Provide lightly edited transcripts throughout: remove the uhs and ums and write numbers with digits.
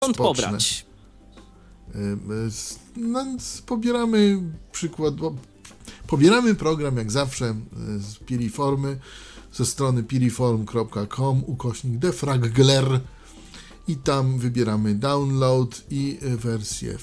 Skąd spocznę. pobrać? Pobieramy program jak zawsze z Piriformy, ze strony piriform.com/defragler i tam wybieramy download i wersję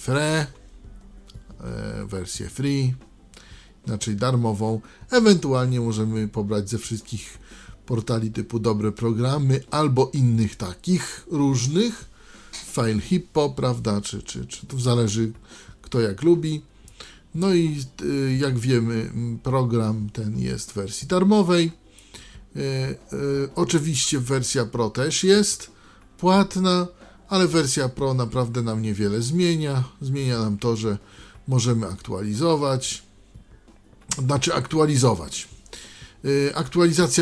free, inaczej darmową. Ewentualnie możemy pobrać ze wszystkich portali typu Dobre Programy albo innych takich różnych, File Hippo, prawda, czy to zależy kto jak lubi. No i jak wiemy, program ten jest w wersji darmowej. Oczywiście wersja Pro też jest płatna, ale wersja Pro naprawdę nam niewiele zmienia. Zmienia nam to, że możemy aktualizować. Aktualizacja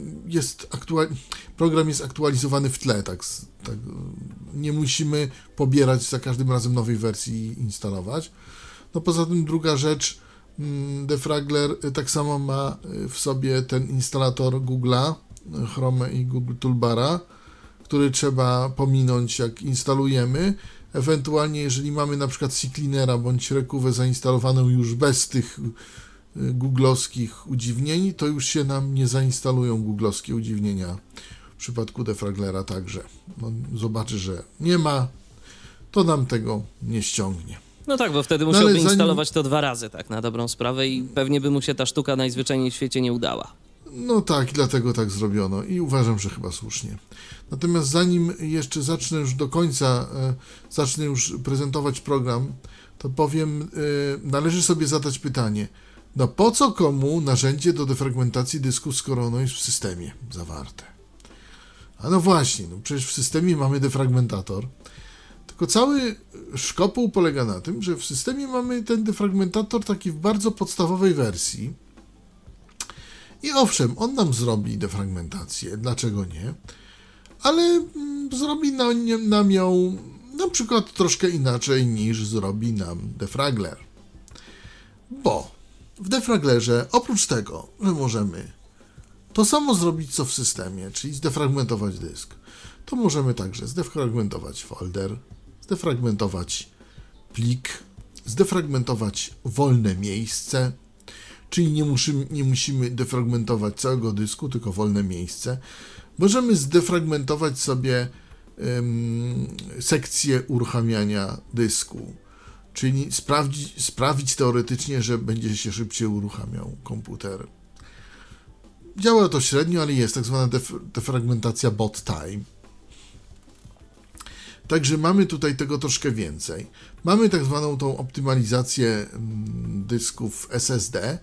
program jest aktualizowany w tle, tak, nie musimy pobierać za każdym razem nowej wersji i instalować. No poza tym druga rzecz, Defragler tak samo ma w sobie ten instalator Google'a, Chrome i Google Toolbara, który trzeba pominąć jak instalujemy. Ewentualnie jeżeli mamy na przykład CCleanera bądź Rekuwę zainstalowaną już bez tych googlowskich udziwnień, to już się nam nie zainstalują googlowskie udziwnienia. W przypadku Defraglera także. Zobaczy, że nie ma, to nam tego nie ściągnie. No tak, bo wtedy musiałby instalować to 2 razy, tak na dobrą sprawę i pewnie by mu się ta sztuka najzwyczajniej w świecie nie udała. No tak, dlatego tak zrobiono i uważam, że chyba słusznie. Natomiast zanim jeszcze zacznę już do końca, zacznę już prezentować program, to powiem, należy sobie zadać pytanie, no po co komu narzędzie do defragmentacji dysku, skoro ono jest w systemie zawarte? A no właśnie, no przecież w systemie mamy defragmentator, tylko cały szkopuł polega na tym, że w systemie mamy ten defragmentator taki w bardzo podstawowej wersji i owszem, on nam zrobi defragmentację, dlaczego nie, ale zrobi nam ją na przykład troszkę inaczej niż zrobi nam Defragler. Bo w Defraglerze oprócz tego, że możemy to samo zrobić co w systemie, czyli zdefragmentować dysk, to możemy także zdefragmentować folder, zdefragmentować plik, zdefragmentować wolne miejsce, czyli nie musimy defragmentować całego dysku, tylko wolne miejsce. Możemy zdefragmentować sobie sekcję uruchamiania dysku, czyli sprawić teoretycznie, że będzie się szybciej uruchamiał komputer. Działa to średnio, ale jest tak zwana defragmentacja bot time. Także mamy tutaj tego troszkę więcej. Mamy tak zwaną tą optymalizację dysków SSD,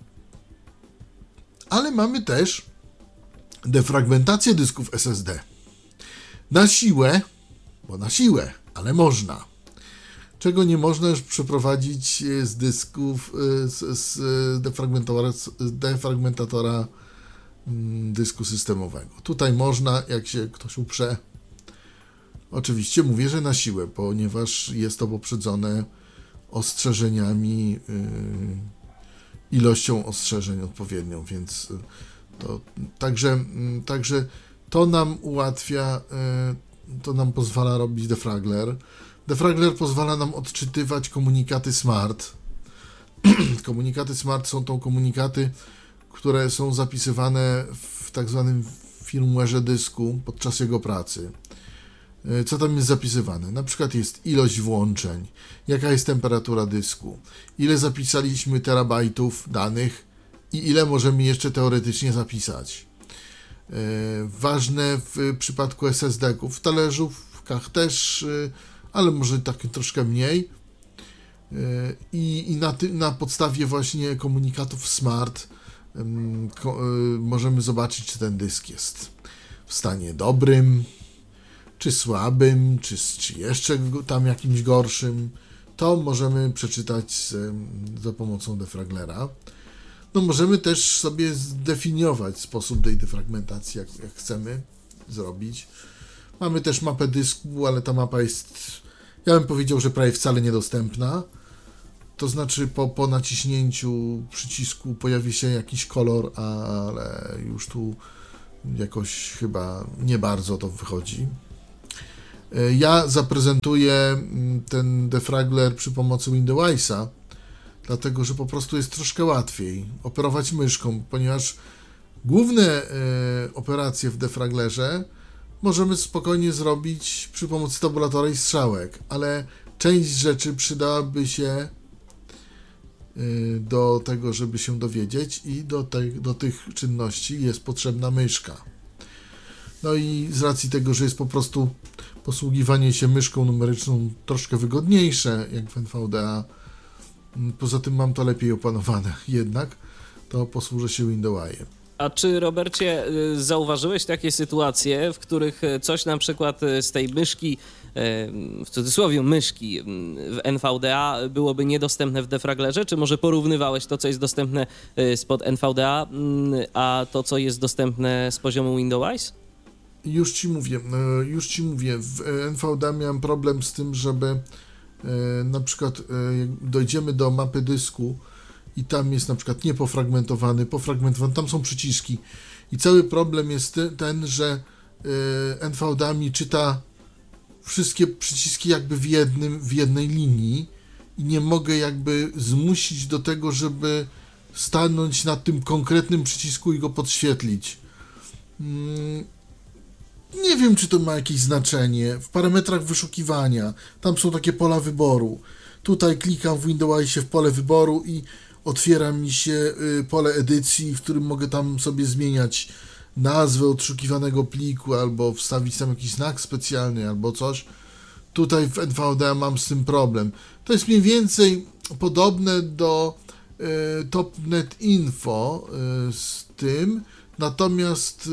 ale mamy też defragmentację dysków SSD. Na siłę, ale można. Czego nie można już przeprowadzić z dysków, z defragmentatora dysku systemowego. Tutaj można, jak się ktoś uprze. Oczywiście mówię, że na siłę, ponieważ jest to poprzedzone ostrzeżeniami, ilością ostrzeżeń odpowiednią, więc to także to nam ułatwia, to nam pozwala robić Defragler. Defragler pozwala nam odczytywać komunikaty smart. Komunikaty smart są to komunikaty, które są zapisywane w tak zwanym firmware'ze dysku podczas jego pracy. Co tam jest zapisywane? Na przykład jest ilość włączeń, jaka jest temperatura dysku, ile zapisaliśmy terabajtów danych i ile możemy jeszcze teoretycznie zapisać. Ważne w przypadku SSD-ków, w talerzówkach też, ale może tak troszkę mniej. I na podstawie właśnie komunikatów smart możemy zobaczyć, czy ten dysk jest w stanie dobrym, czy słabym, czy jeszcze tam jakimś gorszym. To możemy przeczytać za pomocą defraglera. No możemy też sobie zdefiniować sposób tej defragmentacji, jak chcemy zrobić. Mamy też mapę dysku, ale ta mapa jest, ja bym powiedział, że prawie wcale niedostępna. To znaczy po naciśnięciu przycisku pojawi się jakiś kolor, ale już tu jakoś chyba nie bardzo to wychodzi. Ja zaprezentuję ten defragler przy pomocy Windowsa, dlatego że po prostu jest troszkę łatwiej operować myszką, ponieważ główne operacje w defraglerze możemy spokojnie zrobić przy pomocy tabulatora i strzałek, ale część rzeczy przydałaby się do tego, żeby się dowiedzieć i do tych czynności jest potrzebna myszka. No i z racji tego, że jest po prostu posługiwanie się myszką numeryczną troszkę wygodniejsze, jak w NVDA, poza tym mam to lepiej opanowane jednak, to posłużę się Windowsem. A czy, Robercie, zauważyłeś takie sytuacje, w których coś na przykład z tej myszki, w cudzysłowie myszki w NVDA byłoby niedostępne w defraglerze? Czy może porównywałeś to, co jest dostępne spod NVDA, a to, co jest dostępne z poziomu Windows? Już ci mówię, w NVDA miałem problem z tym, żeby na przykład jak dojdziemy do mapy dysku i tam jest na przykład niepofragmentowany, pofragmentowany, tam są przyciski i cały problem jest ten, że NVDA mi czyta wszystkie przyciski jakby w jednej linii i nie mogę jakby zmusić do tego, żeby stanąć na tym konkretnym przycisku i go podświetlić. Nie wiem, czy to ma jakieś znaczenie. W parametrach wyszukiwania, tam są takie pola wyboru. Tutaj klikam w Windowsie w pole wyboru i otwiera mi się pole edycji, w którym mogę tam sobie zmieniać nazwę odszukiwanego pliku, albo wstawić tam jakiś znak specjalny, albo coś. Tutaj w NVDA mam z tym problem. To jest mniej więcej podobne do Topnet Info z tym, natomiast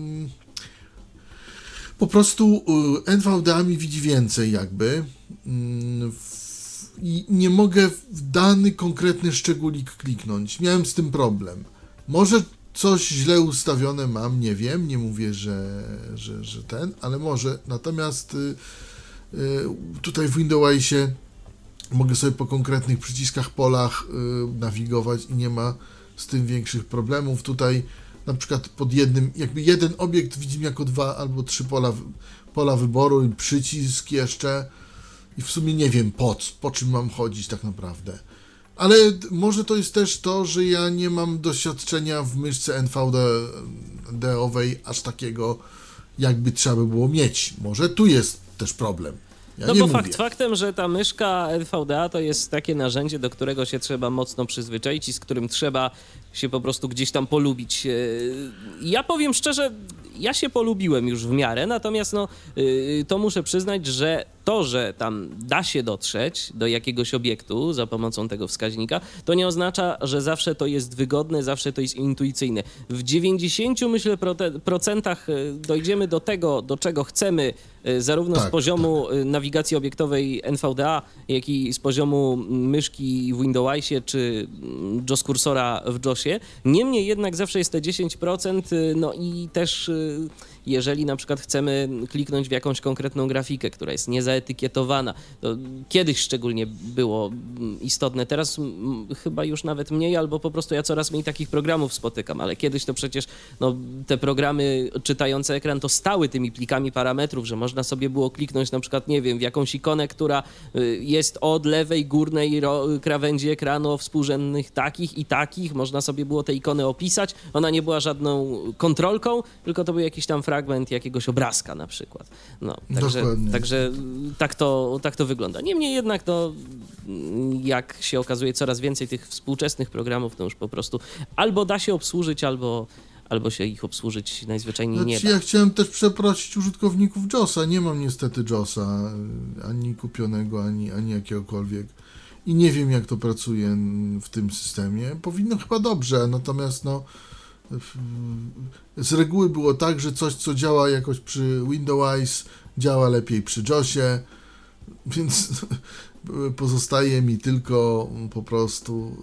po prostu NVDA mi widzi więcej jakby i nie mogę w dany konkretny szczególik kliknąć. Miałem z tym problem. Może coś źle ustawione mam, nie wiem, nie mówię, że ale może. Natomiast tutaj w Windowsie mogę sobie po konkretnych przyciskach, polach nawigować i nie ma z tym większych problemów. Tutaj na przykład pod jednym, jakby jeden obiekt widzimy jako 2 albo 3 pola wyboru i przycisk jeszcze i w sumie nie wiem po czym mam chodzić tak naprawdę. Ale może to jest też to, że ja nie mam doświadczenia w myszce NVDA-owej aż takiego, jakby trzeba by było mieć. Może tu jest też problem. Ja no nie bo mówię. faktem, że ta myszka NVDA to jest takie narzędzie, do którego się trzeba mocno przyzwyczaić i z którym trzeba się po prostu gdzieś tam polubić. Ja powiem szczerze, ja się polubiłem już w miarę, natomiast no, to muszę przyznać, że to, że tam da się dotrzeć do jakiegoś obiektu za pomocą tego wskaźnika, to nie oznacza, że zawsze to jest wygodne, zawsze to jest intuicyjne. W 90 myślę procentach dojdziemy do tego, do czego chcemy, zarówno z poziomu nawigacji obiektowej NVDA, jak i z poziomu myszki w Windowsie czy JAWS kursora w JAWSie. Niemniej jednak zawsze jest te 10%, no i też jeżeli na przykład chcemy kliknąć w jakąś konkretną grafikę, która jest niezaetykietowana, to kiedyś szczególnie było istotne, teraz chyba już nawet mniej, albo po prostu ja coraz mniej takich programów spotykam, ale kiedyś to przecież no, te programy czytające ekran to stały tymi plikami parametrów, że można sobie było kliknąć na przykład, nie wiem, w jakąś ikonę, która jest od lewej górnej krawędzi ekranu o współrzędnych takich i takich, można sobie było te ikony opisać, ona nie była żadną kontrolką, tylko to był jakiś tam fragment jakiegoś obrazka na przykład. No, także tak to wygląda. Niemniej jednak to, jak się okazuje, coraz więcej tych współczesnych programów to już po prostu albo da się obsłużyć, albo się ich obsłużyć najzwyczajniej nie da. Ja chciałem też przeprosić użytkowników JAWSa. Nie mam niestety JAWSa ani kupionego, ani jakiegokolwiek. I nie wiem, jak to pracuje w tym systemie. Powinno chyba dobrze, natomiast no z reguły było tak, że coś, co działa jakoś przy Windows, działa lepiej przy JAWSie, więc pozostaje mi tylko po prostu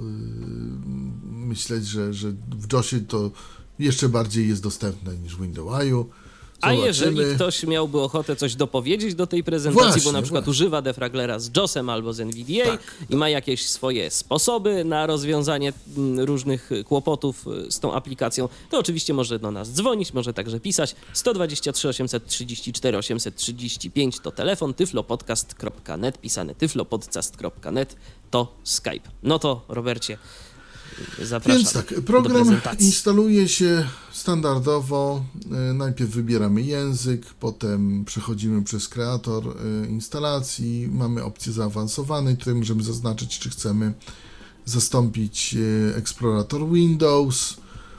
myśleć, że w JAWSie to jeszcze bardziej jest dostępne niż w Windowsiu. A Zobaczymy. jeżeli ktoś miałby ochotę coś dopowiedzieć do tej prezentacji, Właśnie, bo na przykład właśnie. używa defraglera z JOS-em albo z NVDA Tak. i ma jakieś swoje sposoby na rozwiązanie różnych kłopotów z tą aplikacją, to oczywiście może do nas dzwonić, może także pisać. 123 834 835 to telefon, tyflopodcast.net, pisane tyflopodcast.net to Skype. No to, Robercie, zapraszam Więc tak, do program prezentacji. instaluje się standardowo. Najpierw wybieramy język, potem przechodzimy przez kreator instalacji. Mamy opcję zaawansowanej. Tutaj możemy zaznaczyć, czy chcemy zastąpić eksplorator Windows.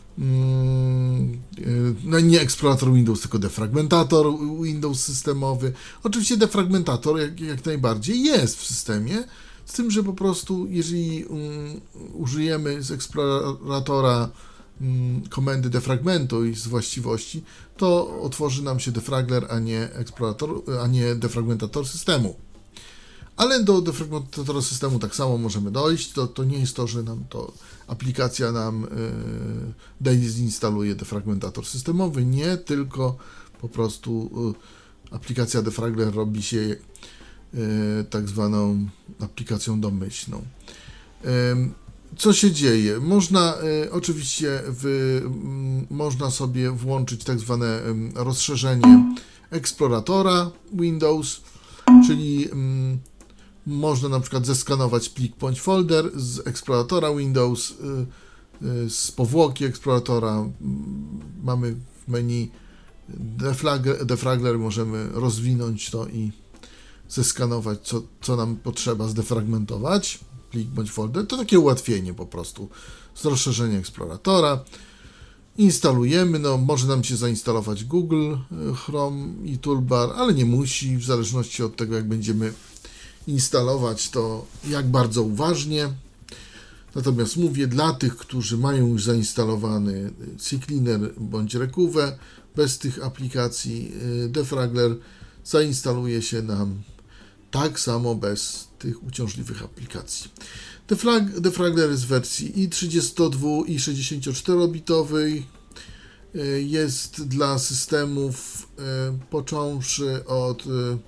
No nie eksplorator Windows, tylko defragmentator Windows systemowy. Oczywiście defragmentator jak najbardziej jest w systemie, z tym, że po prostu jeżeli użyjemy z eksploratora komendy defragmentu i z właściwości, to otworzy nam się defragler, a nie defragmentator systemu. Ale do defragmentatora systemu tak samo możemy dojść. To nie jest to, że nam to aplikacja nam deinstaluje defragmentator systemowy. Nie, tylko po prostu aplikacja defragler robi się tak zwaną aplikacją domyślną. Co się dzieje? Można oczywiście można sobie włączyć tak zwane rozszerzenie eksploratora Windows, czyli można na przykład zeskanować plik bądź folder z eksploratora Windows, z powłoki eksploratora. Mamy w menu defragler, możemy rozwinąć to i zeskanować, co nam potrzeba zdefragmentować, plik bądź folder. To takie ułatwienie po prostu z rozszerzenia eksploratora. Instalujemy, może nam się zainstalować Google Chrome i Toolbar, ale nie musi, w zależności od tego, jak będziemy instalować, to jak bardzo uważnie. Natomiast mówię dla tych, którzy mają już zainstalowany CCleaner bądź Recuve, bez tych aplikacji defragler zainstaluje się nam tak samo bez tych uciążliwych aplikacji. Defragler jest w wersji i 32 i 64-bitowej. Jest dla systemów począwszy od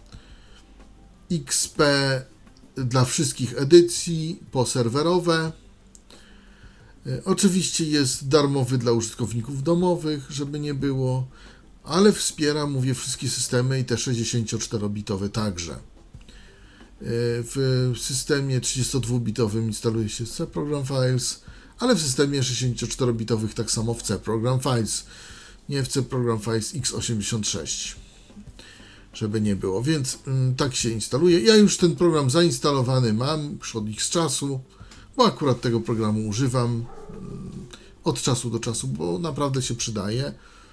XP dla wszystkich edycji po serwerowe. Oczywiście jest darmowy dla użytkowników domowych, żeby nie było, ale wspiera, mówię, wszystkie systemy i te 64-bitowe także. W systemie 32-bitowym instaluje się C Program Files, ale w systemie 64-bitowych tak samo w C Program Files, nie w C Program Files x86, żeby nie było, więc tak się instaluje. Ja już ten program zainstalowany mam już od X czasu, bo akurat tego programu używam od czasu do czasu, bo naprawdę się przydaje.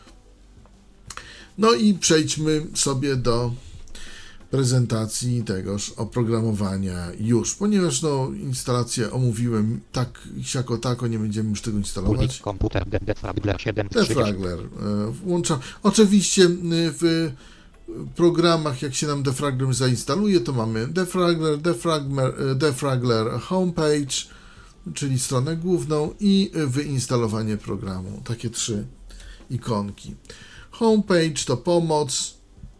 No i przejdźmy sobie do prezentacji tegoż oprogramowania już, ponieważ instalację omówiłem tak siako tako, nie będziemy już tego instalować. Komputer defragler 7. Defragler włączam. Oczywiście w programach, jak się nam defragler zainstaluje, to mamy defragler homepage, czyli stronę główną i wyinstalowanie programu. Takie 3 ikonki. Homepage to pomoc,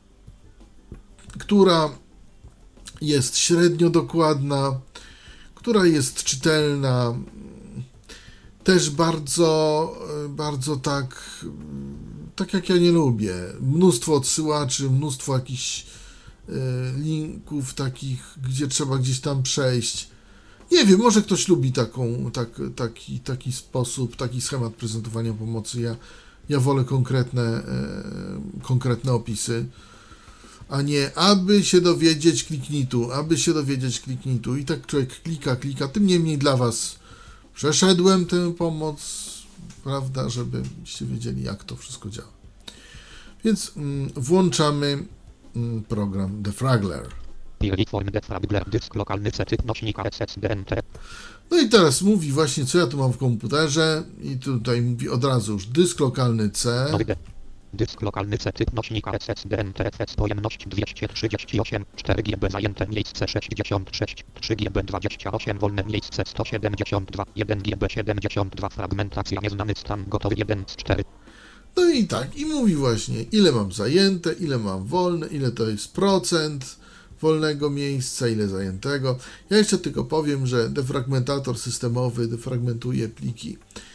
która jest średnio dokładna, która jest czytelna, też bardzo tak jak ja nie lubię. Mnóstwo odsyłaczy, mnóstwo jakichś linków takich, gdzie trzeba gdzieś tam przejść. Nie wiem, może ktoś lubi taki sposób, taki schemat prezentowania pomocy. Ja wolę konkretne opisy, a nie aby się dowiedzieć, kliknij tu. I tak człowiek klika. Tym niemniej dla Was przeszedłem tę pomoc, prawda, żebyście wiedzieli, jak to wszystko działa. Więc włączamy program defragler. Defragler, dysk lokalny C typ nośnika SSDNT. No i teraz mówi właśnie, co ja tu mam w komputerze i tutaj mówi od razu już dysk lokalny C. Dysk lokalny C typ nośnika SSDNTFS pojemność 238, 4 GB zajęte miejsce 66, 3 GB 28 wolne miejsce 172, 1 GB 72 fragmentacja nieznany stan gotowy 1 z 4. No i tak, i mówi właśnie, ile mam zajęte, ile mam wolne, ile to jest procent wolnego miejsca, ile zajętego. Ja jeszcze tylko powiem, że defragmentator systemowy defragmentuje pliki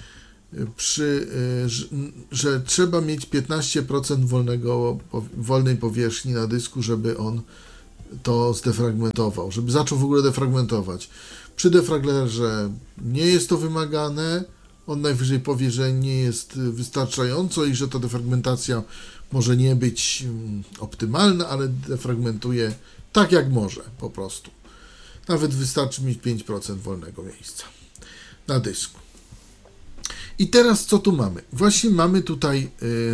że trzeba mieć 15% wolnej powierzchni na dysku, żeby on to zdefragmentował, żeby zaczął w ogóle defragmentować. Przy defraglerze nie jest to wymagane, on najwyżej powie, że nie jest wystarczająco i że ta defragmentacja może nie być optymalna, ale defragmentuje tak jak może po prostu. Nawet wystarczy mieć 5% wolnego miejsca na dysku. I teraz co tu mamy? Właśnie mamy tutaj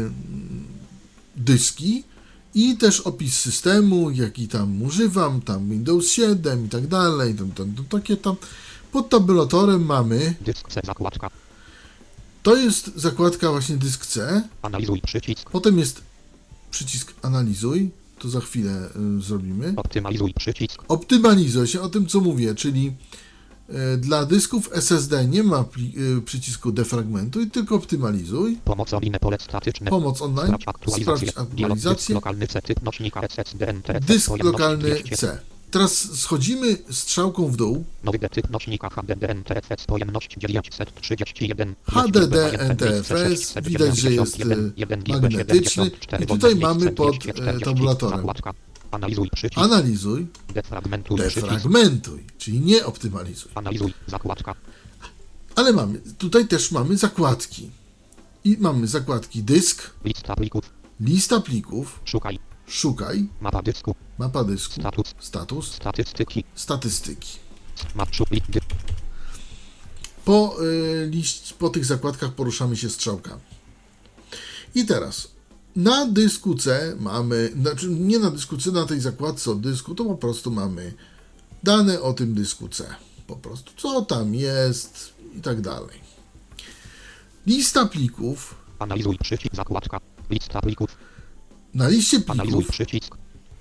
dyski i też opis systemu, jaki tam używam, tam Windows 7 i tak dalej, takie tam. Pod tabulatorem mamy... Dysk C, zakładka. To jest zakładka właśnie dysk C. Analizuj przycisk. Potem jest przycisk analizuj, to za chwilę zrobimy. Optymalizuj przycisk. Optymalizuj się o tym, co mówię, czyli dla dysków SSD nie ma przycisku defragmentuj, tylko optymalizuj. Pomoc online, pole statyczne. Pomoc online, sprawdź aktualizację. Dysk lokalny C, typ nośnika SSD, dysk lokalny C. Teraz schodzimy strzałką w dół. Nowy typ nośnika HDD NTFS, pojemność 931. HDD NTFS, widać, że jest magnetyczny. I tutaj mamy pod tabulatorem. Analizuj przycisk. Analizuj. Defragmentuj. Defragmentuj, czyli nie optymalizuj. Analizuj, zakładka. Ale tutaj też mamy zakładki. I mamy zakładki dysk. Lista plików. Lista plików. Szukaj. Mapa dysku. Status. Statystyki. Plik. Po tych zakładkach poruszamy się strzałkami. I teraz na dysku C mamy, znaczy nie na dysku C, na tej zakładce od dysku, to po prostu mamy dane o tym dysku C. Po prostu co tam jest i tak dalej. Lista plików. Analizuj przycisk, zakładka. Lista plików. Na liście plików analizuj przycisk.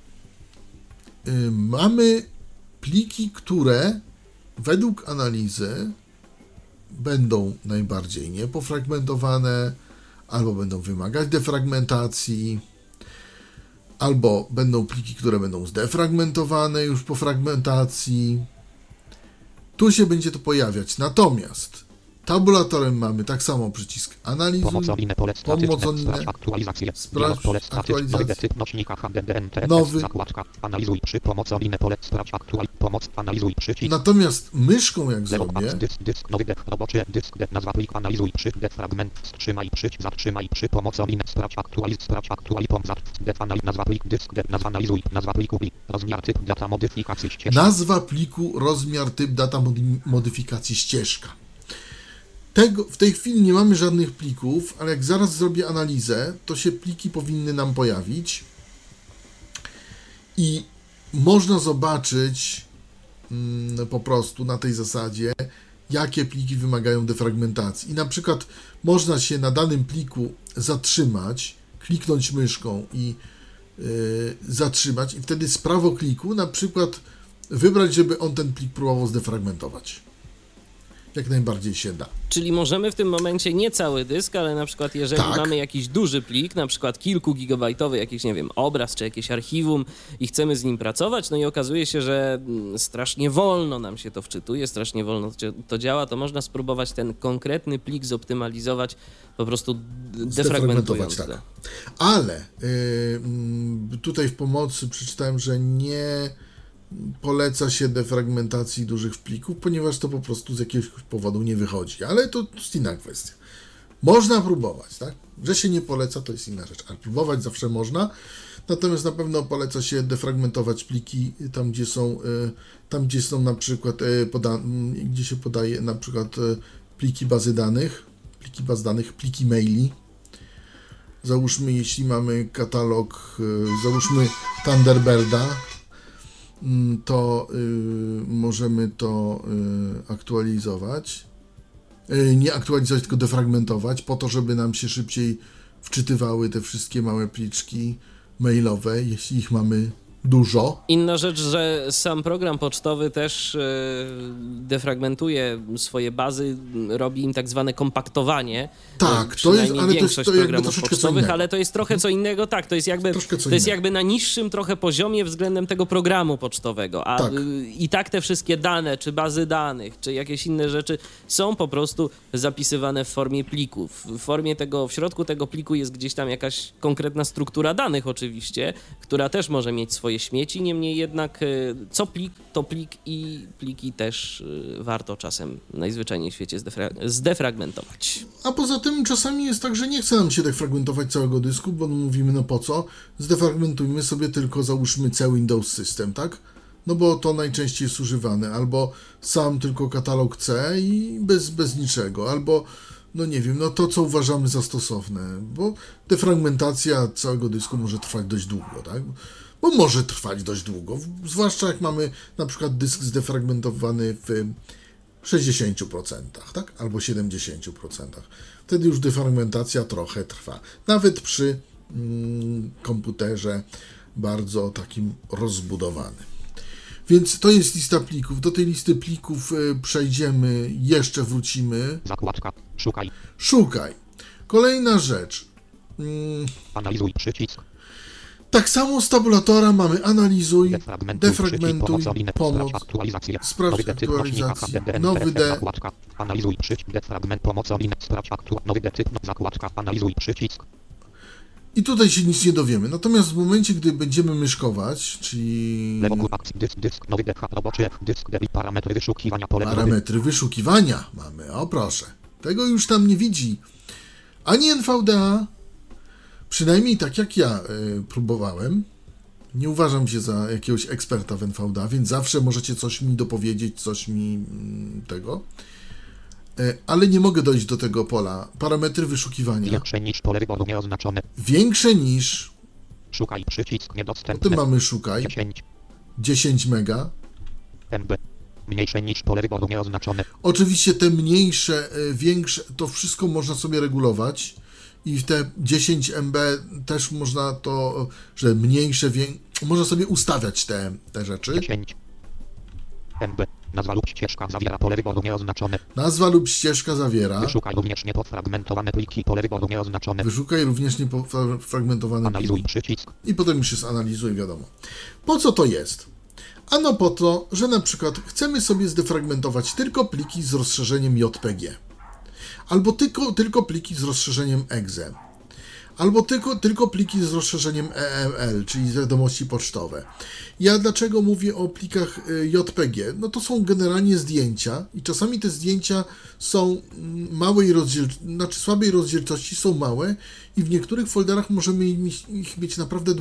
Mamy pliki, które według analizy będą najbardziej niepofragmentowane, albo będą wymagać defragmentacji, albo będą pliki, które będą zdefragmentowane już po fragmentacji. Tu się będzie to pojawiać. Natomiast tabulatorem mamy tak samo przycisk analizuj, pomocoline, pole statyczne, aktualizację, pole statyczne, typ nośnika HDD NTFS, nowy. zakładka, analizuj przy pomocoline, pole sprawdź pomoc, analizuj przycisk. Natomiast myszką jak zrobię, dysk, nowy roboczy, dysk, nazwa plik, analizuj przy defragment, wstrzymaj zatrzymaj przy pomocoline, sprawdź pomoc, nazwa plik, dysk, nazwa analizuj, nazwa pliku, rozmiar, typ, data modyfikacji, ścieżka. Nazwa pliku, rozmiar, typ, data modyfikacji, ścieżka. W tej chwili nie mamy żadnych plików, ale jak zaraz zrobię analizę, to się pliki powinny nam pojawić i można zobaczyć po prostu na tej zasadzie, jakie pliki wymagają defragmentacji. I na przykład można się na danym pliku zatrzymać, kliknąć myszką i zatrzymać i wtedy z prawokliku na przykład wybrać, żeby on ten plik próbował zdefragmentować. Jak najbardziej się da. Czyli możemy w tym momencie nie cały dysk, ale na przykład jeżeli mamy jakiś duży plik, na przykład kilkugigabajtowy jakiś, nie wiem, obraz czy jakieś archiwum i chcemy z nim pracować, no i okazuje się, że strasznie wolno nam się to wczytuje, strasznie wolno to działa, to można spróbować ten konkretny plik zoptymalizować, po prostu defragmentując. Tak. Ale tutaj w pomocy przeczytałem, że nie poleca się defragmentacji dużych plików, ponieważ to po prostu z jakiegoś powodu nie wychodzi. Ale to jest inna kwestia. Można próbować, tak? Że się nie poleca, to jest inna rzecz, ale próbować zawsze można. Natomiast na pewno poleca się defragmentować pliki tam, gdzie są na przykład gdzie się podaje na przykład pliki bazy danych, pliki maili. Załóżmy, jeśli mamy katalog, załóżmy Thunderbirda, to możemy to aktualizować. Nie aktualizować, tylko defragmentować, po to, żeby nam się szybciej wczytywały te wszystkie małe pliczki mailowe, jeśli ich mamy Dużo. Inna rzecz, że sam program pocztowy też defragmentuje swoje bazy, robi im tak zwane kompaktowanie. Tak, Przynajmniej ale to jest większość to jakby programów troszeczkę co pocztowych, innego. ale to jest trochę co innego. Tak, to jest Troszkę co to jest innego. jakby na niższym trochę poziomie względem tego programu pocztowego. A Tak. i tak te wszystkie dane, czy bazy danych, czy jakieś inne rzeczy są po prostu zapisywane w formie plików. W środku tego pliku jest gdzieś tam jakaś konkretna struktura danych oczywiście, która też może mieć swoje śmieci, niemniej jednak co plik, to plik i pliki też warto czasem najzwyczajniej w świecie zdefragmentować. A poza tym czasami jest tak, że nie chce nam się defragmentować całego dysku, bo mówimy, no po co? Zdefragmentujmy sobie tylko, załóżmy, cały Windows System, tak? No bo to najczęściej jest używane, albo sam tylko katalog C i bez niczego, albo no nie wiem, no to co uważamy za stosowne, bo defragmentacja całego dysku może trwać dość długo, tak? Bo może trwać dość długo, zwłaszcza jak mamy na przykład dysk zdefragmentowany w 60%, tak? Albo 70%. Wtedy już defragmentacja trochę trwa. Nawet przy komputerze bardzo takim rozbudowanym. Więc to jest lista plików. Do tej listy plików przejdziemy, jeszcze wrócimy. Zakładka. Szukaj. Szukaj. Kolejna rzecz. Analizuj przycisk. Tak samo z tabulatora mamy analizuj, defragmentuj, Sprawdź pomoc, aktualizację. sprawdź Nowy detyp nośnika aktualizację, HDD, nowy D. Zakładka. Analizuj przycisk. Defragment pomocowy. Sprawdź nowy detyp. Zakładka. Analizuj przycisk. I tutaj się nic nie dowiemy. Natomiast w momencie, gdy będziemy myszkować, czyli Lewo góra akcji. Dysk. Nowy DH. Roboczy. Dysk. Parametry wyszukiwania. Pole. parametry wyszukiwania mamy. O proszę. Tego już tam nie widzi ani NVDA, przynajmniej tak jak ja próbowałem. Nie uważam się za jakiegoś eksperta w NVDA, więc zawsze możecie coś mi dopowiedzieć, coś mi tego. Ale nie mogę dojść do tego pola. Parametry wyszukiwania. Większe niż pole wyboru nieoznaczone. Większe niż. Szukaj przycisk Potem niedostępny. mamy szukaj. 10 mega. MB. Mniejsze niż pole wyboru nieoznaczone. Oczywiście te mniejsze, większe, to wszystko można sobie regulować. I w te 10 MB też można to, że mniejsze, można sobie ustawiać te rzeczy. 10 MB. Nazwa lub ścieżka zawiera pole wyboru nieoznaczone. Nazwa lub ścieżka zawiera. Wyszukaj również niepofragmentowane pliki. Pole wyboru nieoznaczone. Wyszukaj również niepofragmentowane Analizuj pliki. przycisk. I potem już jest analizuj, wiadomo. Po co to jest? Ano po to, że na przykład chcemy sobie zdefragmentować tylko pliki z rozszerzeniem JPG. Albo tylko pliki z rozszerzeniem EXE. Albo tylko pliki z rozszerzeniem EML, czyli wiadomości pocztowe. Ja dlaczego mówię o plikach JPG? No to są generalnie zdjęcia i czasami te zdjęcia są słabej rozdzielczości, są małe i w niektórych folderach możemy ich mieć naprawdę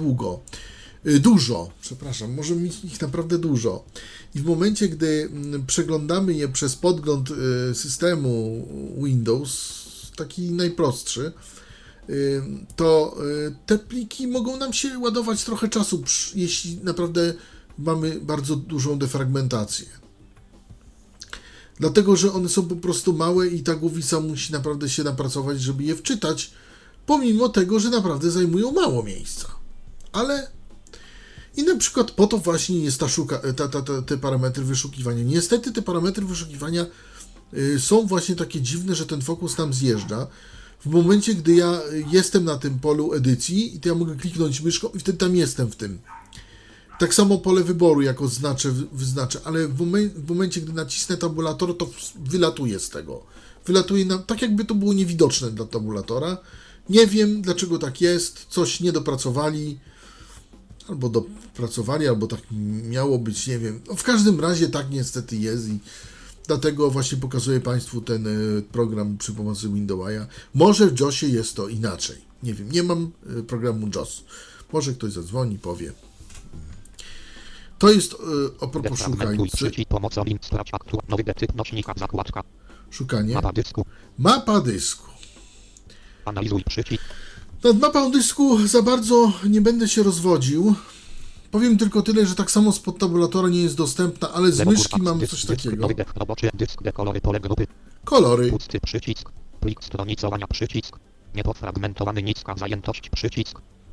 możemy mieć ich naprawdę dużo. I w momencie, gdy przeglądamy je przez podgląd systemu Windows, taki najprostszy, to te pliki mogą nam się ładować trochę czasu, jeśli naprawdę mamy bardzo dużą defragmentację. Dlatego, że one są po prostu małe i ta głowica musi naprawdę się napracować, żeby je wczytać, pomimo tego, że naprawdę zajmują mało miejsca. Ale i na przykład po to właśnie jest te parametry wyszukiwania. Niestety te parametry wyszukiwania są właśnie takie dziwne, że ten fokus tam zjeżdża. W momencie, gdy ja jestem na tym polu edycji, i to ja mogę kliknąć myszką i wtedy tam jestem w tym. Tak samo pole wyboru jako wyznaczę, ale w momencie, gdy nacisnę tabulator, to wylatuje z tego. Wylatuje tak jakby to było niewidoczne dla tabulatora. Nie wiem, dlaczego tak jest, coś nie dopracowali, albo dopracowali, albo tak miało być, nie wiem. No, w każdym razie tak niestety jest i dlatego właśnie pokazuję Państwu ten program przy pomocy Windowsa. Może w JOSie jest to inaczej. Nie wiem, nie mam programu JOS. Może ktoś zadzwoni, powie. To jest a propos szukajcy. Pomocowy. Sprawdź nowy detyp nośnika. Zakładka. Szukanie. Mapa dysku. Mapa dysku. Analizuj przycisk. Nad mapą dysku za bardzo nie będę się rozwodził. Powiem tylko tyle, że tak samo spod tabulatora nie jest dostępna, ale z myszki mamy coś takiego. Roboczy dysk dekolory pole grupy. Kolory. Pusty przycisk. Plik stronicowania przycisk. Niepofragmentowany niska zajętość przycisk.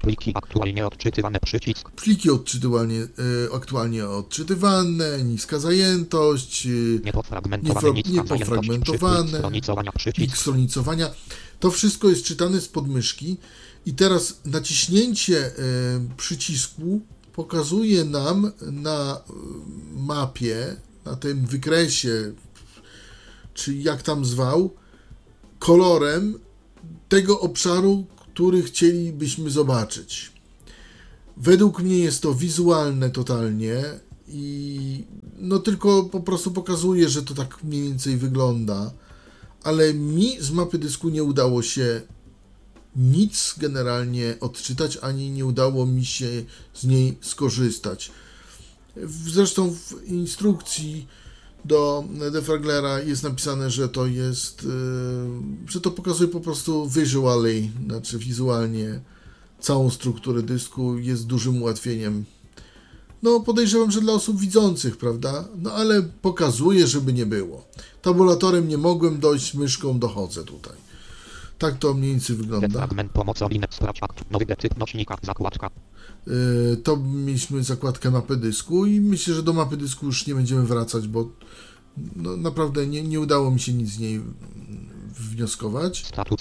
pliki aktualnie odczytywane przycisk. Pliki aktualnie odczytywane, niska zajętość, niepofragmentowane, plik stronicowania. To wszystko jest czytane spod myszki i teraz naciśnięcie przycisku pokazuje nam na mapie, na tym wykresie, czy jak tam zwał, kolorem tego obszaru, który chcielibyśmy zobaczyć. Według mnie jest to wizualne totalnie i no tylko po prostu pokazuje, że to tak mniej więcej wygląda, ale mi z mapy dysku nie udało się nic generalnie odczytać, ani nie udało mi się z niej skorzystać. Zresztą w instrukcji do Defraglera jest napisane, że to jest, że to pokazuje po prostu visually, znaczy wizualnie całą strukturę dysku, jest dużym ułatwieniem. No podejrzewam, że dla osób widzących, prawda? No ale pokazuje, żeby nie było. Tabulatorem nie mogłem dojść, myszką dochodzę tutaj. Tak to mniej więcej wygląda. Fragment pomocowy, sprawdź akt, nowy typ nośnika, zakładka. To mieliśmy zakładkę mapy dysku i myślę, że do mapy dysku już nie będziemy wracać, bo no, naprawdę nie udało mi się nic z niej wnioskować.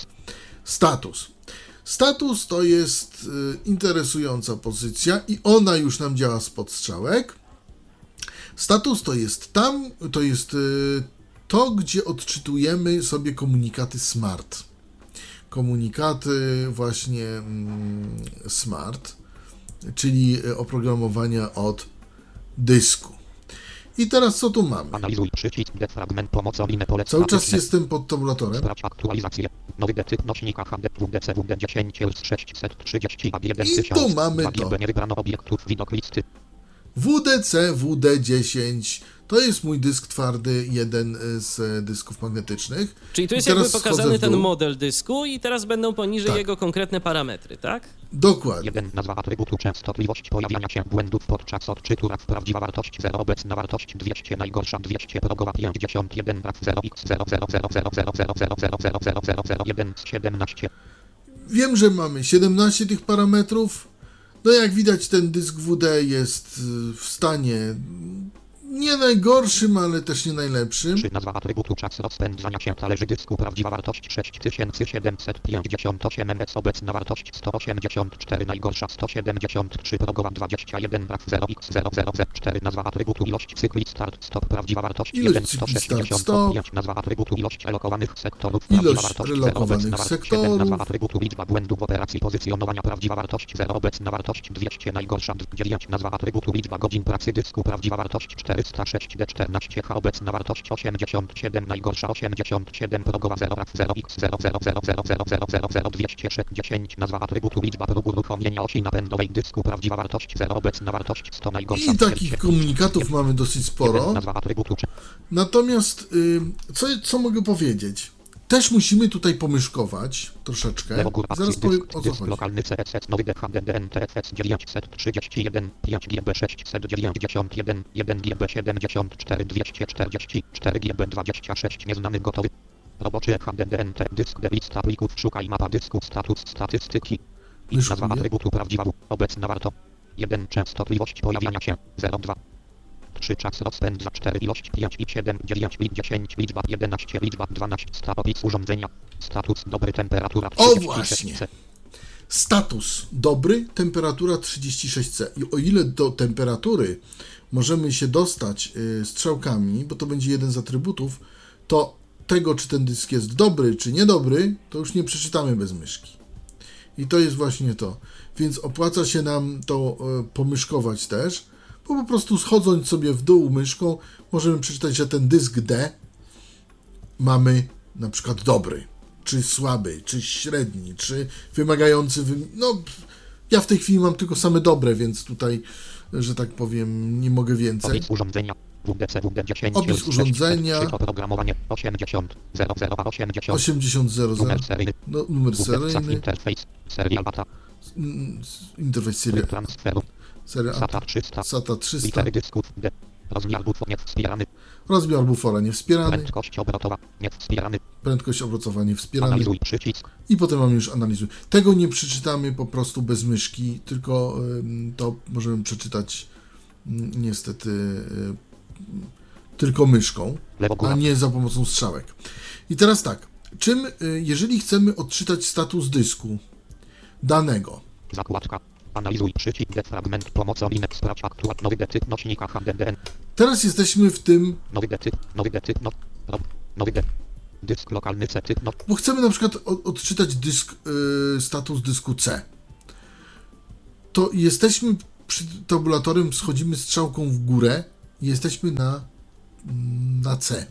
Status to jest interesująca pozycja i ona już nam działa spod strzałek. Status to jest to, gdzie odczytujemy sobie komunikaty smart. Komunikaty właśnie smart, czyli oprogramowania od dysku. I teraz co tu mamy? Analizuj przycisk, defragment pomocowy, polecam. Cały czas jestem pod tabulatorem. Sprawdź aktualizację. Nowy typ nośnika HD WDC WD10 630 A1 I tu mamy to. Nie wybrano obiektów, widok listy. WDC WD10 to jest mój dysk twardy, jeden z dysków magnetycznych. Czyli tu jest jakby pokazany ten model dysku i teraz będą poniżej jego konkretne parametry, tak? Dokładnie. 1. Nazwa atrybutu, częstotliwość pojawiania się błędów podczas odczytu, RAW, prawdziwa wartość 0, obecna wartość 200, najgorsza 200, progowa 51, RAW 0x0000000000001 z 17. Wiem, że mamy 17 tych parametrów. No jak widać, ten dysk WD jest w stanie nie najgorszym, ale też nie najlepszym. 3. Nazwa atrybutu, czas rozpędzania się talerzy dysku, prawdziwa wartość 6758 ms, obecna wartość 184, najgorsza 173, progowa 21, RAW 0x0004. Nazwa atrybutu, ilość cykli start stop, prawdziwa wartość 1 165. Nazwa atrybutu, ilość relokowanych sektorów, prawdziwa wartość 0, obecna wartość 7. Nazwa atrybutu, liczba błędów w operacji pozycjonowania, prawdziwa wartość 0, obecna wartość 200, najgorsza 9. Nazwa atrybutu, liczba godzin pracy dysku, prawdziwa wartość 406 D14H, obecna wartość 87, najgorsza 87, progowa 0, RAW 0x0000000260. Nazwa atrybutu, liczba prób uruchomienia osi napędowej dysku, prawdziwa wartość 0, obecna wartość 100, najgorsza. I takich komunikatów mamy dosyć sporo. Nazwa atrybutu. Natomiast co mogę powiedzieć? Też musimy tutaj pomyszkować troszeczkę. Zaraz powiem, o co chodzi. Lokalny CSS, nowy DHDDNTFS 931, 5GB 691, 1GB 74, 244 GB 26, nieznany gotowy. Roboczy HDDNT, dysk D, lista plików, szukaj mapa dysku, status, statystyki. I nazwa atrybutu, prawdziwa, obecna warto. 1. Częstotliwość pojawiania się, 0,2. 3. Czas rozpędza 4, ilość 5 i 7, 9 i 10, liczba 11, liczba 12, opis urządzenia, status dobry, temperatura 36C. O właśnie! Status dobry, temperatura 36C. I o ile do temperatury możemy się dostać strzałkami, bo to będzie jeden z atrybutów, to tego, czy ten dysk jest dobry, czy niedobry, to już nie przeczytamy bez myszki. I to jest właśnie to. Więc opłaca się nam to pomyszkować też, bo po prostu schodząc sobie w dół myszką możemy przeczytać, że ten dysk D mamy na przykład dobry, czy słaby, czy średni, czy wymagający... No, ja w tej chwili mam tylko same dobre, więc tutaj, że tak powiem, nie mogę więcej. Opis urządzenia. WDC WD10. Opis urządzenia. Oprogramowanie 80 00 80 8000. Numer seryjny. No, numer seryjny. Interfejs. Serial data. Interfejs serial. Transferu. SATA 300. Litery dysków D. Rozmiar bufor niewspierany. Rozmiar bufora niewspierany. Prędkość obrotowa niewspierany. Prędkość obrotowa niewspierany. Analizuj przycisk. I potem mamy już analizuj. Tego nie przeczytamy po prostu bez myszki, tylko to możemy przeczytać niestety tylko myszką, Lewo góra. a nie za pomocą strzałek. I teraz tak, jeżeli chcemy odczytać status dysku danego, Zakładka. Analizuj przycisk. Defragment pomocowy. Sprawdź aktualność. Nowy getyp nośnika HDDN. teraz jesteśmy w tym, Nowy getyp. Nowy getyp. Nowy getyp. Dysk lokalny C typ. bo chcemy na przykład odczytać status dysku C. To jesteśmy przed tabulatorem, schodzimy strzałką w górę i jesteśmy na C.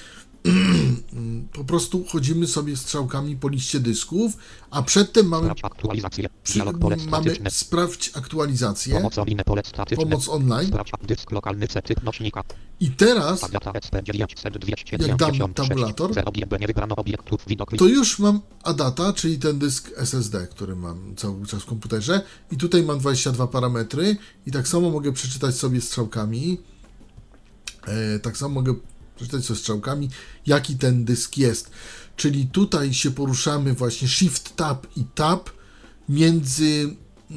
Po prostu chodzimy sobie strzałkami po liście dysków, a przedtem mamy, Sprawdź aktualizację. Dialog pole mamy statyczne. sprawdź aktualizację, Pomocowy pole statyczne. pomoc online Sprawdź dysk lokalny C typ nośnika. i teraz Data SP900 jak dam tabulator, 0 GB nie wybrano obiektów widok. to już mam ADATA, czyli ten dysk SSD, który mam cały czas w komputerze i tutaj mam 22 parametry i tak samo mogę przeczytać sobie strzałkami, jaki ten dysk jest. Czyli tutaj się poruszamy właśnie Shift Tab i Tab między